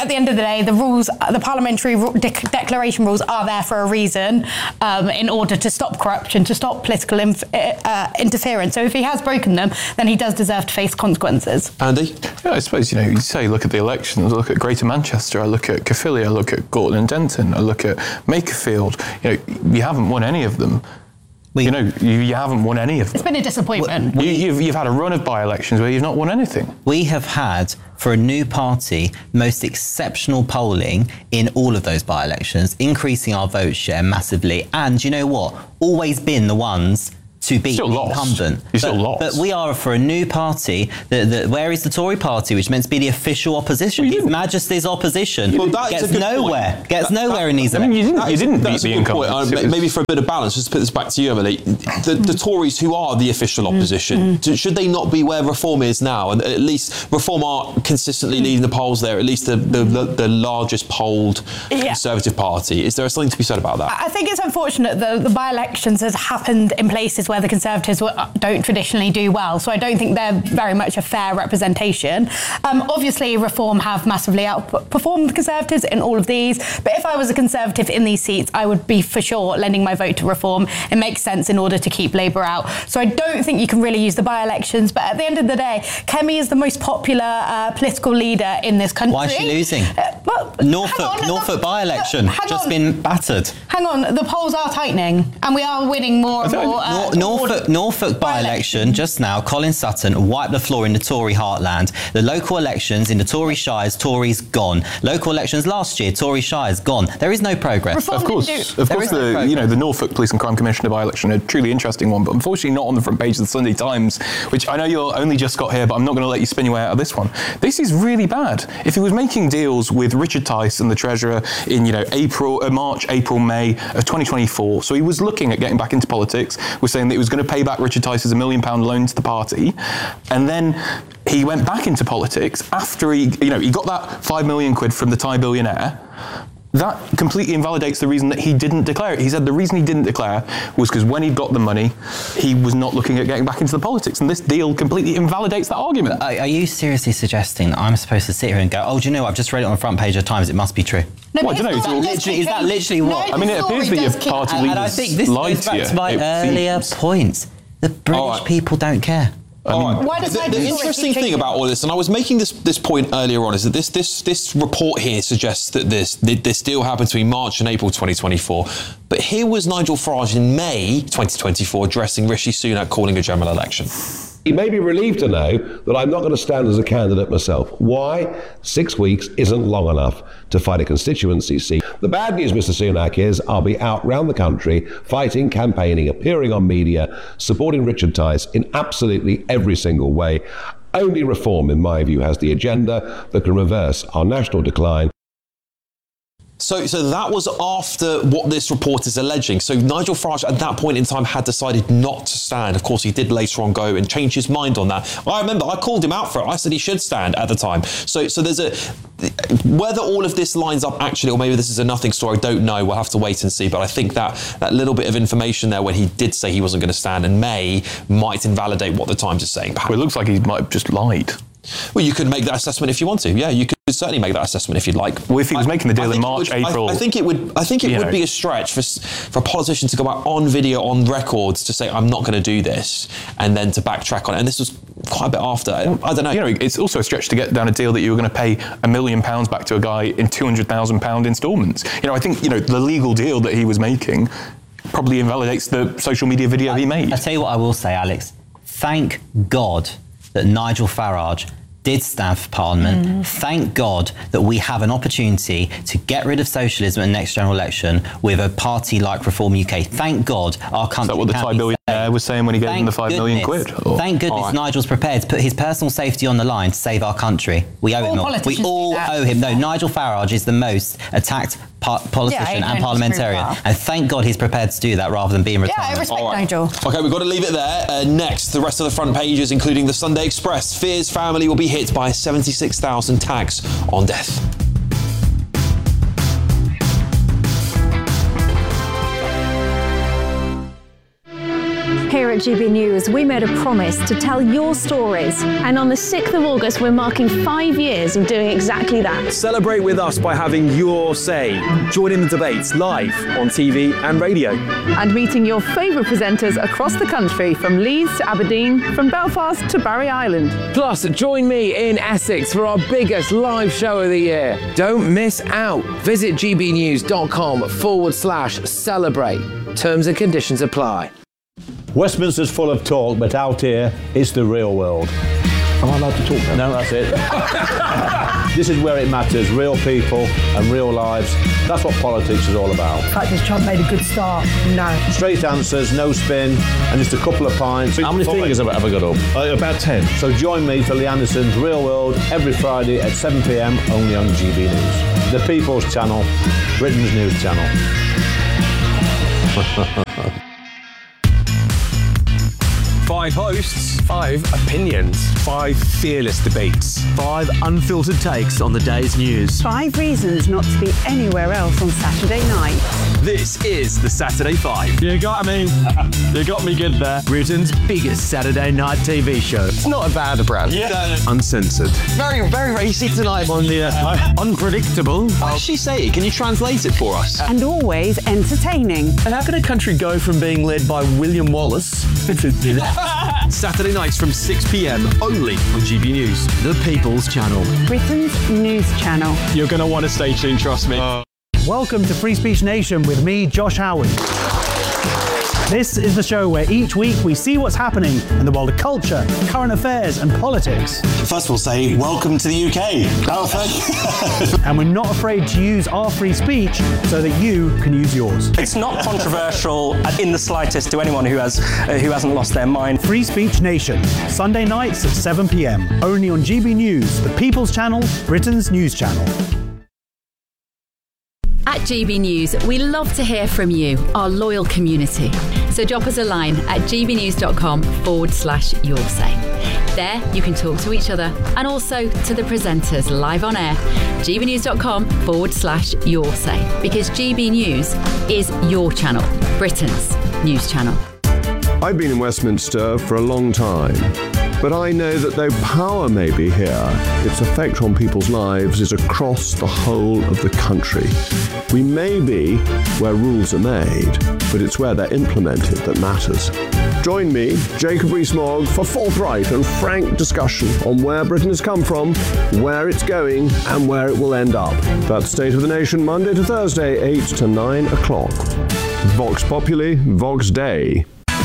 at the end of the day, the rules, the parliamentary de- declaration rules are there for a reason, um, in order to stop corruption, to stop political inf- uh, interference. So if he has broken them, then he does deserve to face consequences. Andy? Yeah, I suppose, you know, you say look at the elections, I look at Greater Manchester, I look at Caerphilly, I look at Gorton and Denton, I look at Makerfield. You know, you haven't won any of them. Well, you know, you, you haven't won any of them. It's been a disappointment. You, you've, you've had a run of by-elections where you've not won anything. We have had, for a new party, most exceptional polling in all of those by-elections, increasing our vote share massively. And you know what? Always been the ones to beat the incumbent. You still but, lost. But we are for a new party. The, the, where is the Tory party, which meant to be the official opposition? His Majesty's opposition Well, that is gets a good nowhere. point. Gets That- nowhere that- in these I mean, elections. you didn't- you didn't beat the incumbents. Uh, Uh, maybe for a bit of balance, just to put this back to you, Emily. The, the Tories, who are the official opposition, do- should they not be where Reform is now? And at least Reform are consistently leading the polls there, at least the, the, the, the largest polled Yeah. Conservative party. Is there something to be said about that? I think it's unfortunate that the by-elections has happened in places where the Conservatives were, don't traditionally do well. So I don't think they're very much a fair representation. Um, obviously, Reform have massively outperformed the Conservatives in all of these. But if I was a Conservative in these seats, I would be for sure lending my vote to Reform. It makes sense in order to keep Labour out. So I don't think you can really use the by-elections. But at the end of the day, Kemi is the most popular uh, political leader in this country. Why is she losing? Uh, well, Norfolk, hang on, Norfolk by-election, hang just on. been battered. Hang on, the polls are tightening, and we are winning more and more. Uh, Nor- Norfolk, Norfolk by-election, just now, Colin Sutton wiped the floor in the Tory heartland. The local elections in the Tory shires, Tories gone. Local elections last year, Tory shires gone. There is no progress. Of course, of course, the you know the Norfolk Police and Crime Commissioner by-election, a truly interesting one, but unfortunately not on the front page of the Sunday Times, which I know you only just got here, but I'm not going to let you spin your way out of this one. This is really bad. If he was making deals with Richard Tice and the Treasurer in you know April, uh, March, April, May of twenty twenty-four, so he was looking at getting back into politics, was saying that he was going to pay back Richard Tice's a million pound loan to the party, and then he went back into politics after he, you know, he got that five million quid from the Thai billionaire. That completely invalidates the reason that he didn't declare it. He said the reason he didn't declare was because when he got the money, he was not looking at getting back into the politics, and this deal completely invalidates that argument. Are, are you seriously suggesting that I'm supposed to sit here and go, oh, do you know, I've just read it on the front page of Times, it must be true? No, well, I don't know. Is that literally, is that literally what? I mean, it appears that your party and, leaders and I think this lied goes to back you. to my It earlier seems. point. The British people don't care. All right. Why does the, Nigel the Farage interesting keep thing about all this, and I was making this this point earlier on, is that this this this report here suggests that this this deal happened between March and April twenty twenty-four. But here was Nigel Farage in May twenty twenty-four addressing Rishi Sunak, calling a general election. He may be relieved to know that I'm not going to stand as a candidate myself. Why? Six weeks isn't long enough to fight a constituency seat. The bad news, Mister Sunak, is I'll be out round the country fighting, campaigning, appearing on media, supporting Richard Tice in absolutely every single way. Only Reform, in my view, has the agenda that can reverse our national decline. So, so that was after what this report is alleging. So Nigel Farage at that point in time had decided not to stand. Of course, he did later on go and change his mind on that. I remember I called him out for it. I said he should stand at the time. So, so there's a whether all of this lines up actually, or maybe this is a nothing story. I don't know. We'll have to wait and see. But I think that that little bit of information there when he did say he wasn't going to stand in May might invalidate what the Times is saying. Well, it looks like he might have just lied. Well, you could make that assessment if you want to. Yeah, you could certainly make that assessment if you'd like. Well, if he was I, making the deal I in think it March, would- I- April, I, think it would. I think it you would know. be a stretch for s- for a politician to go out on video, on records, to say I'm not going to do this, and then to backtrack on it. And this was quite a bit after. I, I don't know. You know, it's also a stretch to get down a deal that you were going to pay a million pounds back to a guy in two hundred thousand pound instalments. You know, I think you know the legal deal that he was making probably invalidates the social media video he made. I tell you what I will say, Alex. Thank God that Nigel Farage did stand for Parliament. Mm. Thank God that we have an opportunity to get rid of socialism in the next general election with a party like Reform U K. Thank God our country. Is that what the can Thai be billionaire was saying when he gave Thank him the five million goodness. quid? Or- Thank goodness All right. Nigel's prepared to put his personal safety on the line to save our country. We owe All him all. We politicians all do that. owe him. No, Nigel Farage is the most attacked pa- politician Yeah, I and don't disagree parliamentarian. with that. And thank God he's prepared to do that rather than being Yeah, retired. I respect All right. Nigel. Okay, we've got to leave it there. Uh, next, the rest of the front pages, including the Sunday Express. Fear's family will be hit by seventy-six thousand tax on death. Here at G B News, we made a promise to tell your stories. And on the sixth of August, we're marking five years of doing exactly that. Celebrate with us by having your say. Join in the debates live on T V and radio. And meeting your favourite presenters across the country, from Leeds to Aberdeen, from Belfast to Barry Island. Plus, join me in Essex for our biggest live show of the year. Don't miss out. Visit gbnews.com forward slash celebrate. Terms and conditions apply. Westminster's full of talk, but out here, it's the real world. Am I allowed to talk now? No, that's it. This is where it matters, real people and real lives. That's what politics is all about. In fact, has Trump made a good start? No. Straight answers, no spin, and just a couple of pints. How many fingers have I ever got up? Uh, about ten. So join me for Lee Anderson's Real World every Friday at seven p m only on G B News. The People's Channel, Britain's news channel. Five hosts, five opinions, five fearless debates, five unfiltered takes on the day's news. Five reasons not to be anywhere else on Saturday night. This is the Saturday Five. You got me. You got me good there. Britain's biggest Saturday night T V show. It's not a bad brand. Yeah. Uncensored. Very, very racy tonight. On the uh, unpredictable. What does she say? Can you translate it for us? And always entertaining. And how can a country go from being led by William Wallace Saturday nights from six p m only on G B News, the People's Channel. Britain's news channel. You're going to want to stay tuned, trust me. Uh. Welcome to Free Speech Nation with me, Josh Howard. This is the show where each week we see what's happening in the world of culture, current affairs and politics. First we'll say, welcome to the U K. Oh, thank you. And we're not afraid to use our free speech so that you can use yours. It's not controversial in the slightest to anyone who has uh, who hasn't lost their mind. Free Speech Nation, Sunday nights at seven p m only on G B News, the People's Channel, Britain's news channel. At G B News, we love to hear from you, our loyal community. So drop us a line at gbnews.com forward slash your say. There, you can talk to each other and also to the presenters live on air. gbnews.com forward slash your say. Because G B News is your channel, Britain's news channel. I've been in Westminster for a long time, but I know that though power may be here, its effect on people's lives is across the whole of the country. We may be where rules are made, but it's where they're implemented that matters. Join me, Jacob Rees-Mogg, for forthright and frank discussion on where Britain has come from, where it's going, and where it will end up. That's State of the Nation, Monday to Thursday, eight to nine o'clock. Vox Populi, Vox Dei.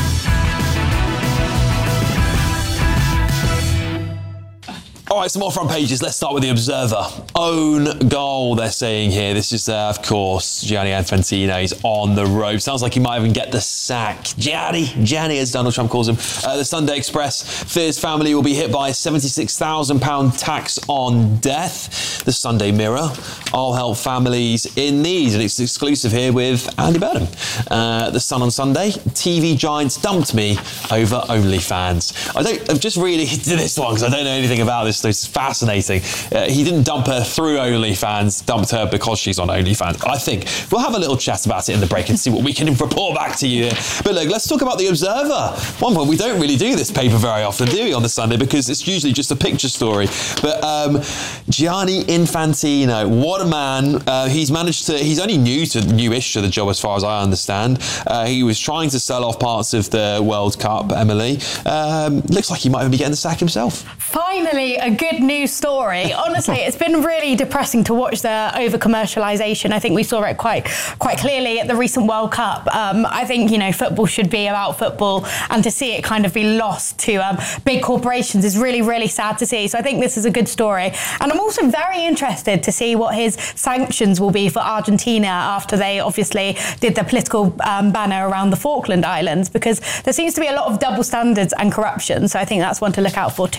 All right, some more front pages. Let's start with The Observer. Own goal, they're saying here. This is, uh, of course, Gianni Infantino. He's on the road. Sounds like he might even get the sack. Gianni, Gianni, as Donald Trump calls him. Uh, the Sunday Express fears family will be hit by a seventy-six thousand pounds tax on death. The Sunday Mirror. I'll help families in need. And it's exclusive here with Andy Burnham. Uh, the Sun on Sunday. T V giants dumped me over OnlyFans. I don't, I've just really did this one because I don't know anything about this. So it's fascinating. Uh, he didn't dump her through OnlyFans, dumped her because she's on OnlyFans. I think we'll have a little chat about it in the break and see what we can report back to you. But look, let's talk about The Observer. One point, we don't really do this paper very often, do we, on the Sunday, because it's usually just a picture story. But um, Gianni Infantino, what a man. Uh, he's managed to, he's only new to, newish to the job as far as I understand. Uh, he was trying to sell off parts of the World Cup, Emily. Um, looks like he might even be getting the sack himself. Finally, a good news story. Honestly, it's been really depressing to watch the over-commercialisation. I think we saw it quite quite clearly at the recent World Cup. Um, I think, you know, football should be about football, and to see it kind of be lost to um, big corporations is really, really sad to see. So I think this is a good story. And I'm also very interested to see what his sanctions will be for Argentina after they obviously did the political um, banner around the Falkland Islands, because there seems to be a lot of double standards and corruption. So I think that's one to look out for too. Yeah.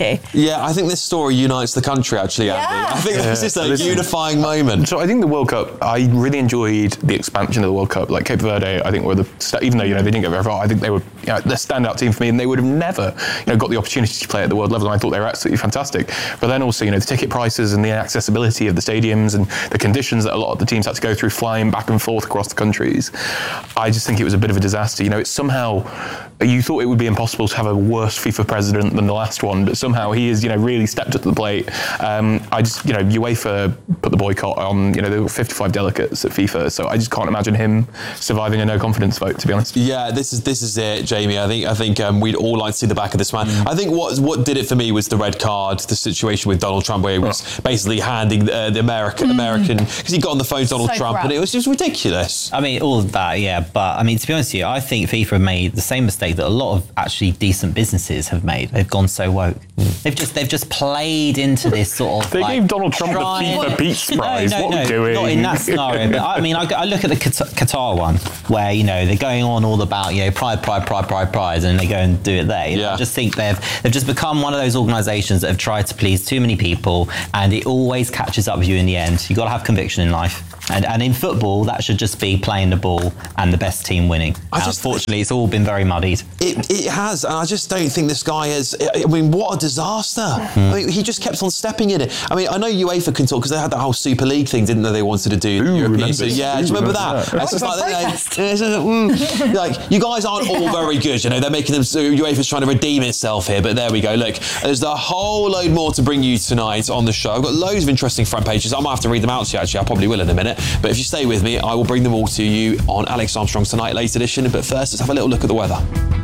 Yeah, I think this story unites the country, actually, Andy. Yeah. I think this is a Listen, unifying moment. So I think the World Cup, I really enjoyed the expansion of the World Cup. Like Cape Verde, I think were the, even though, you know, they didn't get very far, I think they were, you know, the standout team for me, and they would have never, you know, got the opportunity to play at the world level, and I thought they were absolutely fantastic. But then also, you know, the ticket prices and the accessibility of the stadiums and the conditions that a lot of the teams had to go through flying back and forth across the countries, I just think it was a bit of a disaster. You know, it's somehow, you thought it would be impossible to have a worse FIFA president than the last one, but somehow he has, you know, really stepped up to the plate. Um, I just, you know, UEFA put the boycott on, you know, there were fifty-five delegates at FIFA, so I just can't imagine him surviving a no confidence vote, to be honest. Yeah, this is this is it, Jamie. I think I think um, we'd all like to see the back of this man. Mm. I think what what did it for me was the red card, the situation with Donald Trump, where he was oh. basically handing uh, the American mm. American because he got on the phone to Donald so Trump, crap. and it was just ridiculous. I mean, all of that, yeah. But I mean, to be honest with you, I think FIFA made the same mistake that a lot of actually decent businesses have made. They've gone so woke. Mm. They've just they've just played into this sort of. They like, gave Donald Trump trying... the FIFA Peace Prize. No, no, what no, are we doing? Not in that scenario. But I mean, I, I look at the Qatar one, where you know they're going on all about you know pride, pride, pride, pride, pride, and they go and do it there. You know, yeah. I just think they've they've just become one of those organisations that have tried to please too many people, and it always catches up with you in the end. You've got to have conviction in life. And, and in football, that should just be playing the ball and the best team winning. I just, unfortunately, it's all been very muddied. It, it has, and I just don't think this guy is. I mean, what a disaster! Mm. I mean, he just kept on stepping in it. I mean, I know UEFA can talk because they had that whole Super League thing, didn't they? They wanted to do Ooh, European. So, yeah, do you remember that? that? It's just like, they, it's just, mm, like you guys aren't all very good. You know, they're making them. So UEFA's trying to redeem itself here, but there we go. Look, there's a whole load more to bring you tonight on the show. I've got loads of interesting front pages. I might have to read them out to you. Actually, I probably will in a minute. But if you stay with me, I will bring them all to you on Alex Armstrong's Tonight Late Edition. But first, let's have a little look at the weather.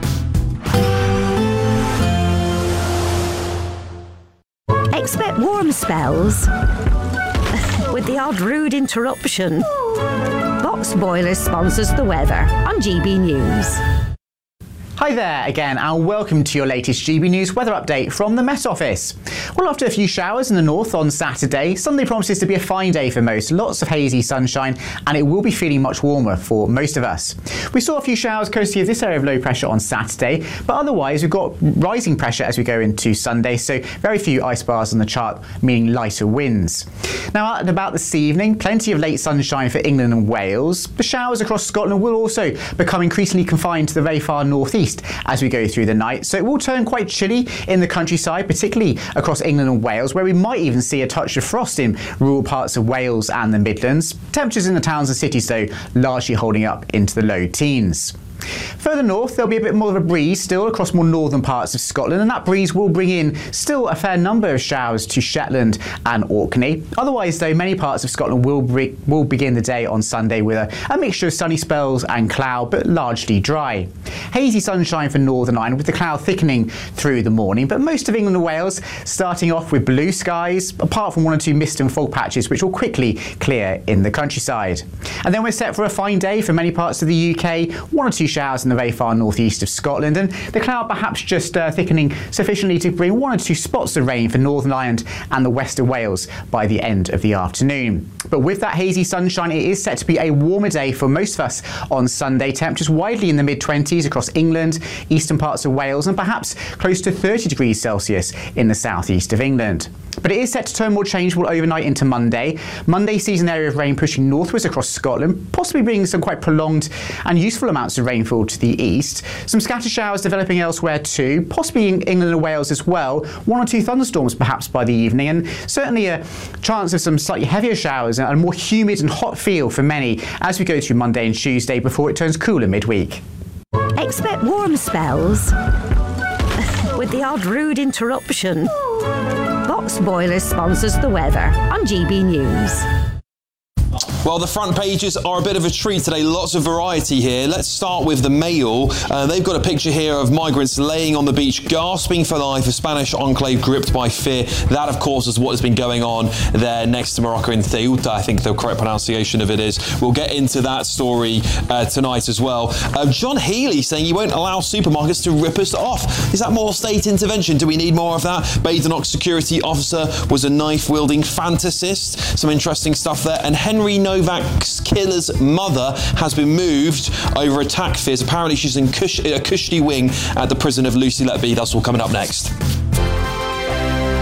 Expect warm spells with the odd rude interruption. Box Boilers sponsors the weather on G B News. Hi there again, and welcome to your latest G B News weather update from the Met Office. Well, after a few showers in the north on Saturday, Sunday promises to be a fine day for most. Lots of hazy sunshine, and it will be feeling much warmer for most of us. We saw a few showers courtesy of this area of low pressure on Saturday, but otherwise we've got rising pressure as we go into Sunday, so very few ice bars on the chart, meaning lighter winds. Now, at about this evening, plenty of late sunshine for England and Wales. The showers across Scotland will also become increasingly confined to the very far northeast as we go through the night, so it will turn quite chilly in the countryside, particularly across England and Wales, where we might even see a touch of frost in rural parts of Wales and the Midlands. Temperatures in the towns and cities, though, largely holding up into the low teens. Further north, there'll be a bit more of a breeze still across more northern parts of Scotland, and that breeze will bring in still a fair number of showers to Shetland and Orkney. Otherwise, though, many parts of Scotland will, be, will begin the day on Sunday with a, a mixture of sunny spells and cloud, but largely dry. Hazy sunshine for Northern Ireland, with the cloud thickening through the morning, but most of England and Wales starting off with blue skies, apart from one or two mist and fog patches, which will quickly clear in the countryside. And then we're set for a fine day for many parts of the U K, one or two showers in the very far northeast of Scotland, and the cloud perhaps just uh, thickening sufficiently to bring one or two spots of rain for Northern Ireland and the west of Wales by the end of the afternoon. But with that hazy sunshine, it is set to be a warmer day for most of us on Sunday. Temperatures widely in the mid twenties across England, eastern parts of Wales, and perhaps close to thirty degrees Celsius in the southeast of England. But it is set to turn more changeable overnight into Monday. Monday sees an area of rain pushing northwards across Scotland, possibly bringing some quite prolonged and useful amounts of rainfall to the east. Some scattered showers developing elsewhere too, possibly in England and Wales as well. One or two thunderstorms perhaps by the evening, and certainly a chance of some slightly heavier showers and a more humid and hot feel for many as we go through Monday and Tuesday before it turns cooler midweek. Expect warm spells with the odd rude interruption. Box Boilers sponsors the weather on G B News. Well, the front pages are a bit of a treat today. Lots of variety here. Let's start with the Mail. Uh, they've got a picture here of migrants laying on the beach, gasping for life, a Spanish enclave gripped by fear. That, of course, is what has been going on there next to Morocco in Ceuta, I think the correct pronunciation of it is. We'll get into that story uh, tonight as well. Uh, John Healey saying he won't allow supermarkets to rip us off. Is that more state intervention? Do we need more of that? Badenoch security officer was a knife-wielding fantasist. Some interesting stuff there. And Henry Novak's killer's mother has been moved over attack fears. Apparently she's in cush- a cushy wing at the prison of Lucy Letby. That's all coming up next.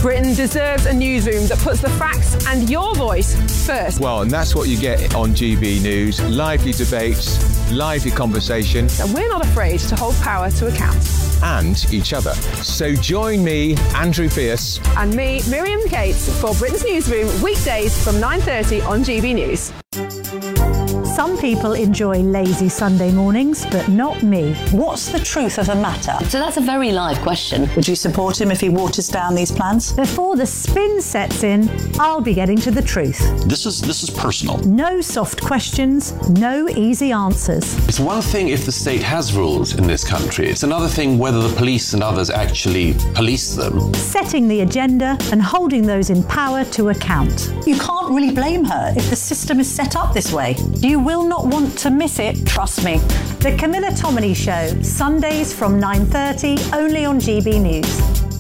Britain deserves a newsroom that puts the facts and your voice first. Well, and that's what you get on G B News. Lively debates, lively conversation. And we're not afraid to hold power to account. And each other. So join me, Andrew Fierce. And me, Miriam Cates, for Britain's Newsroom, weekdays from nine thirty on G B News. Some people enjoy lazy Sunday mornings, but not me. What's the truth of the matter? So that's a very live question. Would you support him if he waters down these plans? Before the spin sets in, I'll be getting to the truth. This is this is personal. No soft questions, no easy answers. It's one thing if the state has rules in this country. It's another thing whether the police and others actually police them. Setting the agenda and holding those in power to account. You can't really blame her if the system is set up this way. You will not want to miss it, trust me. The Camilla Tominey Show, Sundays from nine thirty, only on G B News.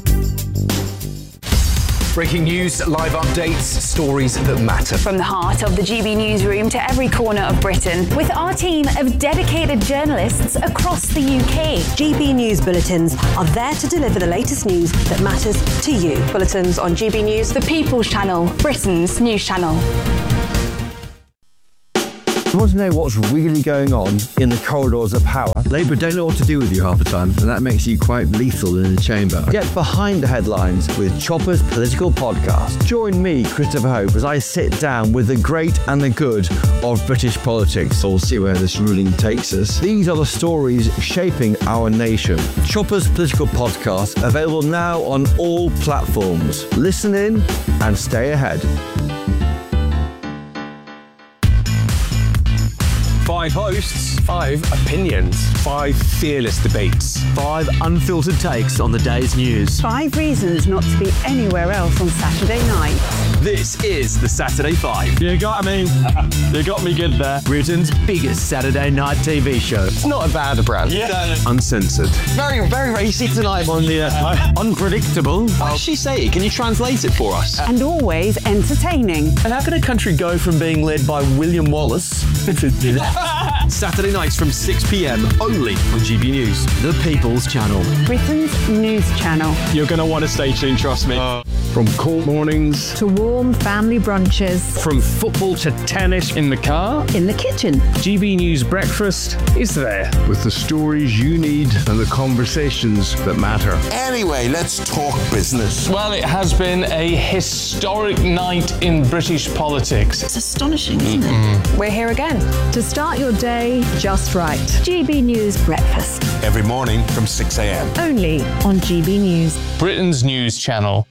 Breaking news, live updates, stories that matter. From the heart of the G B Newsroom to every corner of Britain, with our team of dedicated journalists across the U K. G B News bulletins are there to deliver the latest news that matters to you. Bulletins on G B News, the People's Channel, Britain's news channel. You want to know what's really going on in the corridors of power? Labour don't know what to do with you half the time, and that makes you quite lethal in the chamber. Get behind the headlines with Chopper's Political Podcast. Join me, Christopher Hope, as I sit down with the great and the good of British politics. We'll see where this ruling takes us. These are the stories shaping our nation. Chopper's Political Podcast, available now on all platforms. Listen in and stay ahead. Five hosts, five opinions, five fearless debates, five unfiltered takes on the day's news. Five reasons not to be anywhere else on Saturday night. This is the Saturday Five. You got me. You got me good there. Britain's biggest Saturday night T V show. It's not a bad brand. Yeah. Uncensored. Very, very racy tonight on the uh, unpredictable. What did she say? Can you translate it for us? And always entertaining. And how can a country go from being led by William Wallace Saturday nights from six p.m. only on G B News, the People's Channel. Britain's news channel. You're going to want to stay tuned, trust me. Uh, From cold mornings to warm family brunches. From football to tennis in the car. In the kitchen. G B News breakfast is there. With the stories you need and the conversations that matter. Anyway, let's talk business. Well, it has been a historic night in British politics. It's astonishing, isn't it? Mm-hmm. We're here again to start your day just right. G B News Breakfast. Every morning from six a.m. Only on G B News. Britain's news channel.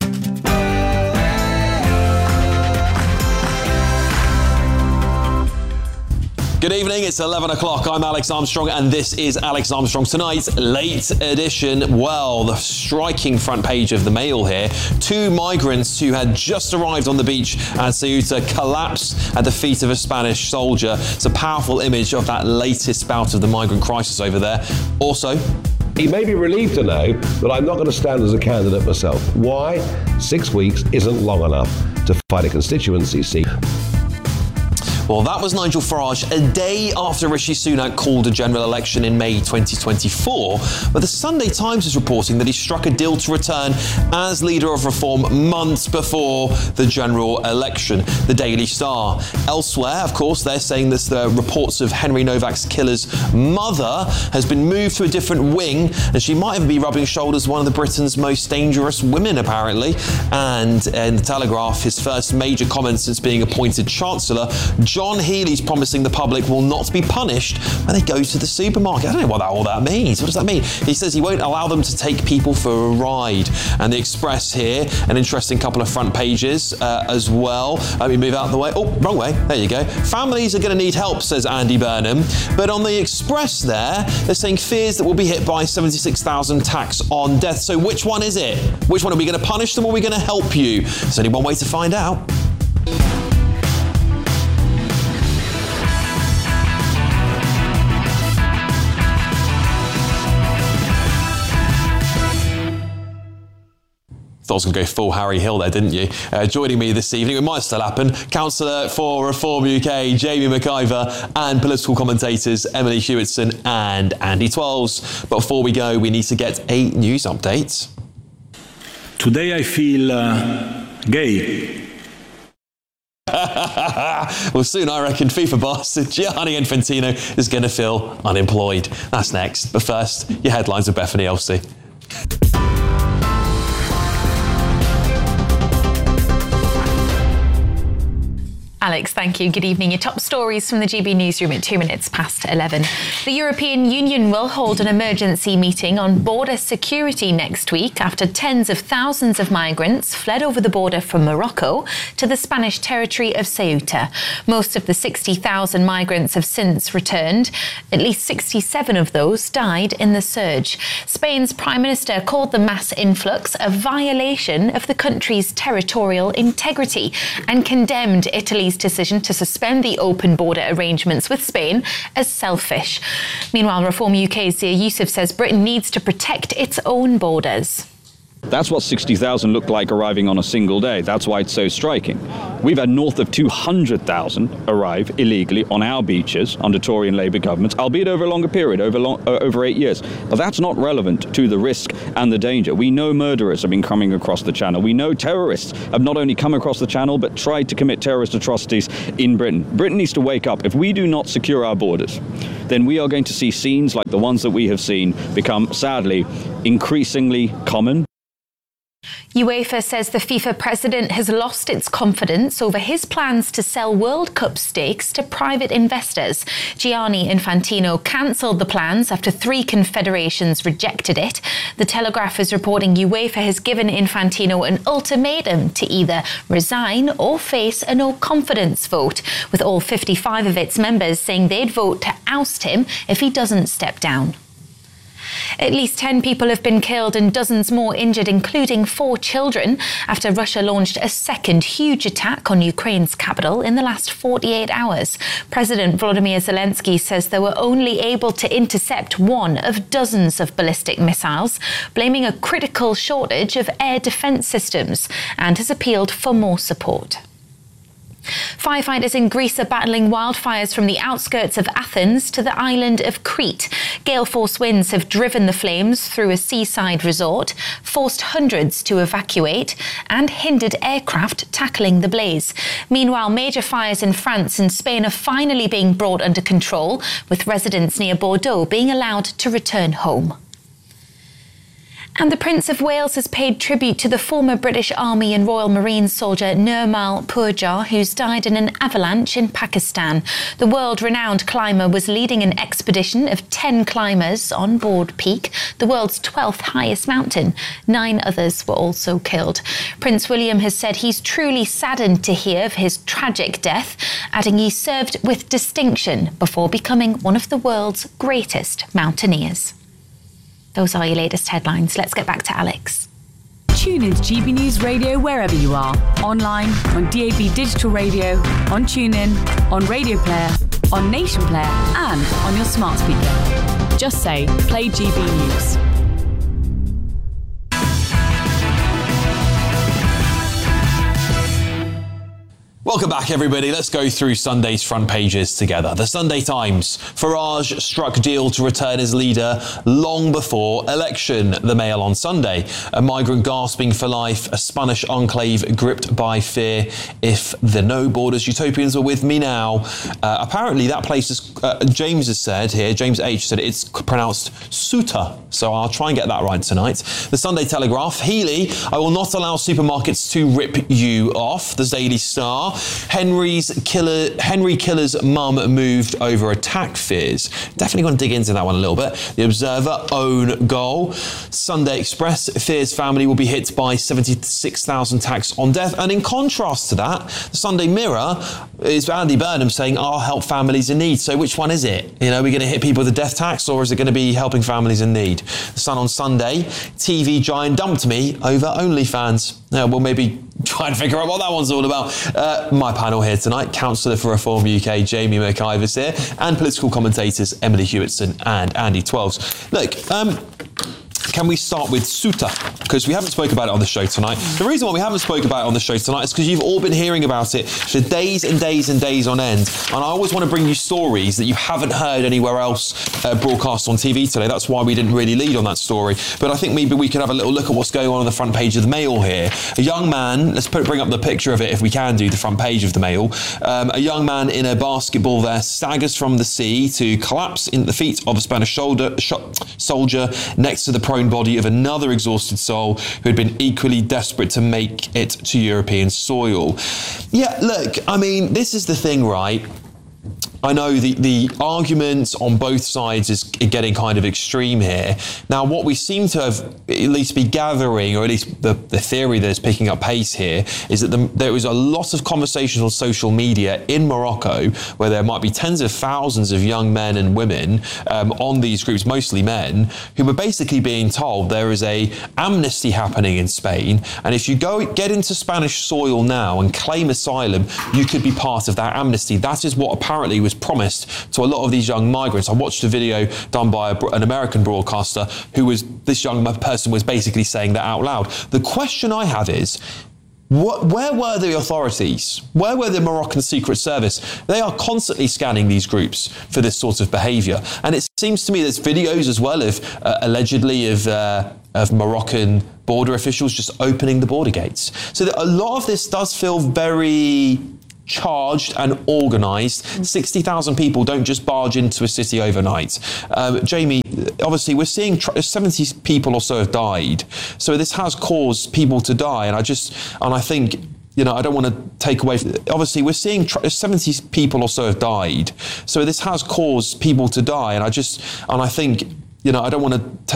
Good evening, it's eleven o'clock. I'm Alex Armstrong, and this is Alex Armstrong Tonight's Late Edition. Well, the striking front page of the Mail here. Two migrants who had just arrived on the beach at Ceuta collapsed at the feet of a Spanish soldier. It's a powerful image of that latest bout of the migrant crisis over there. Also, he may be relieved to know that I'm not going to stand as a candidate myself. Why? Six weeks isn't long enough to fight a constituency seat. Well, that was Nigel Farage a day after Rishi Sunak called a general election in May twenty twenty-four. But the Sunday Times is reporting that he struck a deal to return as leader of Reform months before the general election. The Daily Star. Elsewhere, of course, they're saying that the reports of Henry Novak's killer's mother has been moved to a different wing, and she might even be rubbing shoulders with one of the Britain's most dangerous women, apparently. And in the Telegraph, his first major comment since being appointed Chancellor, John Healey's promising the public will not be punished when they go to the supermarket. I don't know what that, all that means. What does that mean? He says he won't allow them to take people for a ride. And the Express here, an interesting couple of front pages uh, as well. Let me move out of the way. Oh, wrong way. There you go. Families are going to need help, says Andy Burnham. But on the Express there, they're saying fears that we'll be hit by seventy-six thousand tax on death. So which one is it? Which one? Are we going to punish them or are we going to help you? There's only one way to find out. Thought I was going to go full Harry Hill there, didn't you? Uh, joining me this evening, it might still happen, Councillor for Reform U K, Jamie McIver, and political commentators Emily Hewitson and Andy Twelves. But before we go, we need to get a news update. Today I feel uh, gay. Well, soon I reckon FIFA boss Gianni Infantino is going to feel unemployed. That's next. But first, your headlines with Bethany Elsey. Alex, thank you. Good evening. Your top stories from the G B newsroom at two minutes past eleven. The European Union will hold an emergency meeting on border security next week after tens of thousands of migrants fled over the border from Morocco to the Spanish territory of Ceuta. Most of the sixty thousand migrants have since returned. At least sixty-seven of those died in the surge. Spain's Prime Minister called the mass influx a violation of the country's territorial integrity and condemned Italy's decision to suspend the open border arrangements with Spain as selfish. Meanwhile, Reform U K's Zia Youssef says Britain needs to protect its own borders. That's what sixty thousand looked like arriving on a single day. That's why it's so striking. We've had north of two hundred thousand arrive illegally on our beaches under Tory and Labour governments, albeit over a longer period, over, long, uh, over eight years. But that's not relevant to the risk and the danger. We know murderers have been coming across the channel. We know terrorists have not only come across the channel, but tried to commit terrorist atrocities in Britain. Britain needs to wake up. If we do not secure our borders, then we are going to see scenes like the ones that we have seen become, sadly, increasingly common. UEFA says the FIFA president has lost its confidence over his plans to sell World Cup stakes to private investors. Gianni Infantino cancelled the plans after three confederations rejected it. The Telegraph is reporting UEFA has given Infantino an ultimatum to either resign or face a no-confidence vote, with all fifty-five of its members saying they'd vote to oust him if he doesn't step down. At least ten people have been killed and dozens more injured, including four children, after Russia launched a second huge attack on Ukraine's capital in the last forty-eight hours. President Volodymyr Zelensky says they were only able to intercept one of dozens of ballistic missiles, blaming a critical shortage of air defence systems, and has appealed for more support. Firefighters in Greece are battling wildfires from the outskirts of Athens to the island of Crete. Gale force winds have driven the flames through a seaside resort, forced hundreds to evacuate, and hindered aircraft tackling the blaze. Meanwhile, major fires in France and Spain are finally being brought under control, with residents near Bordeaux being allowed to return home. And the Prince of Wales has paid tribute to the former British Army and Royal Marines soldier Nirmal Purjar, who's died in an avalanche in Pakistan. The world-renowned climber was leading an expedition of ten climbers on Broad Peak, the world's twelfth highest mountain. Nine others were also killed. Prince William has said he's truly saddened to hear of his tragic death, adding he served with distinction before becoming one of the world's greatest mountaineers. Those are your latest headlines. Let's get back to Alex. Tune in to G B News Radio wherever you are. Online, on D A B Digital Radio, on TuneIn, on Radio Player, on Nation Player, and on your smart speaker. Just say, play G B News. Welcome back, everybody. Let's go through Sunday's front pages together. The Sunday Times. Farage struck deal to return as leader long before election. The Mail on Sunday. A migrant gasping for life. A Spanish enclave gripped by fear. If the no borders utopians were with me now. Uh, apparently that place is, uh, James has said here, James H said it's pronounced Ceuta. So I'll try and get that right tonight. The Sunday Telegraph. Healy, I will not allow supermarkets to rip you off. The Daily Star. Henry's killer, Henry Killer's mum moved over attack fears. Definitely going to dig into that one a little bit. The Observer, own goal. Sunday Express, fears family will be hit by seventy-six thousand tax on death. And in contrast to that, the Sunday Mirror is Andy Burnham saying, I'll help families in need. So which one is it? You know, are we going to hit people with the death tax, or is it going to be helping families in need? The Sun on Sunday, T V giant dumped me over OnlyFans. Yeah, we'll maybe try and figure out what that one's all about. Uh, my panel here tonight, Councillor for Reform U K, Jamie McIver's here, and political commentators Emily Hewitson and Andy Twelves. Look, um, can we start with Suta? Because we haven't spoken about it on the show tonight. The reason why we haven't spoken about it on the show tonight is because you've all been hearing about it for days and days and days on end. And I always want to bring you stories that you haven't heard anywhere else uh, broadcast on T V today. That's why we didn't really lead on that story. But I think maybe we could have a little look at what's going on on the front page of the Mail here. A young man, let's put, bring up the picture of it if we can do the front page of the Mail. Um, a young man in a basketball vest staggers from the sea to collapse in the feet of a Spanish shoulder, sh- soldier next to the prone body of another exhausted soul who had been equally desperate to make it to European soil. Yeah, look, I mean, this is the thing, right? I know the, the arguments on both sides is getting kind of extreme here. Now, what we seem to have at least be gathering, or at least the, the theory that is picking up pace here, is that the, there was a lot of conversations on social media in Morocco where there might be tens of thousands of young men and women um, on these groups, mostly men, who were basically being told there is a amnesty happening in Spain, and if you go get into Spanish soil now and claim asylum, you could be part of that amnesty. That is what apparently was promised to a lot of these young migrants. I watched a video done by a, an American broadcaster who was, this young person was basically saying that out loud. The question I have is, what, where were the authorities? Where were the Moroccan Secret Service? They are constantly scanning these groups for this sort of behaviour. And it seems to me there's videos as well of, uh, allegedly, of, uh, of Moroccan border officials just opening the border gates. So that a lot of this does feel very charged and organised. sixty thousand people don't just barge into a city overnight. Um, Jamie, obviously we're seeing tr- seventy people or so have died. So this has caused people to die. And I just, and I think, you know, I don't want to take away, obviously we're seeing tr- seventy people or so have died. So this has caused people to die. And I just, and I think, you know, I don't want to take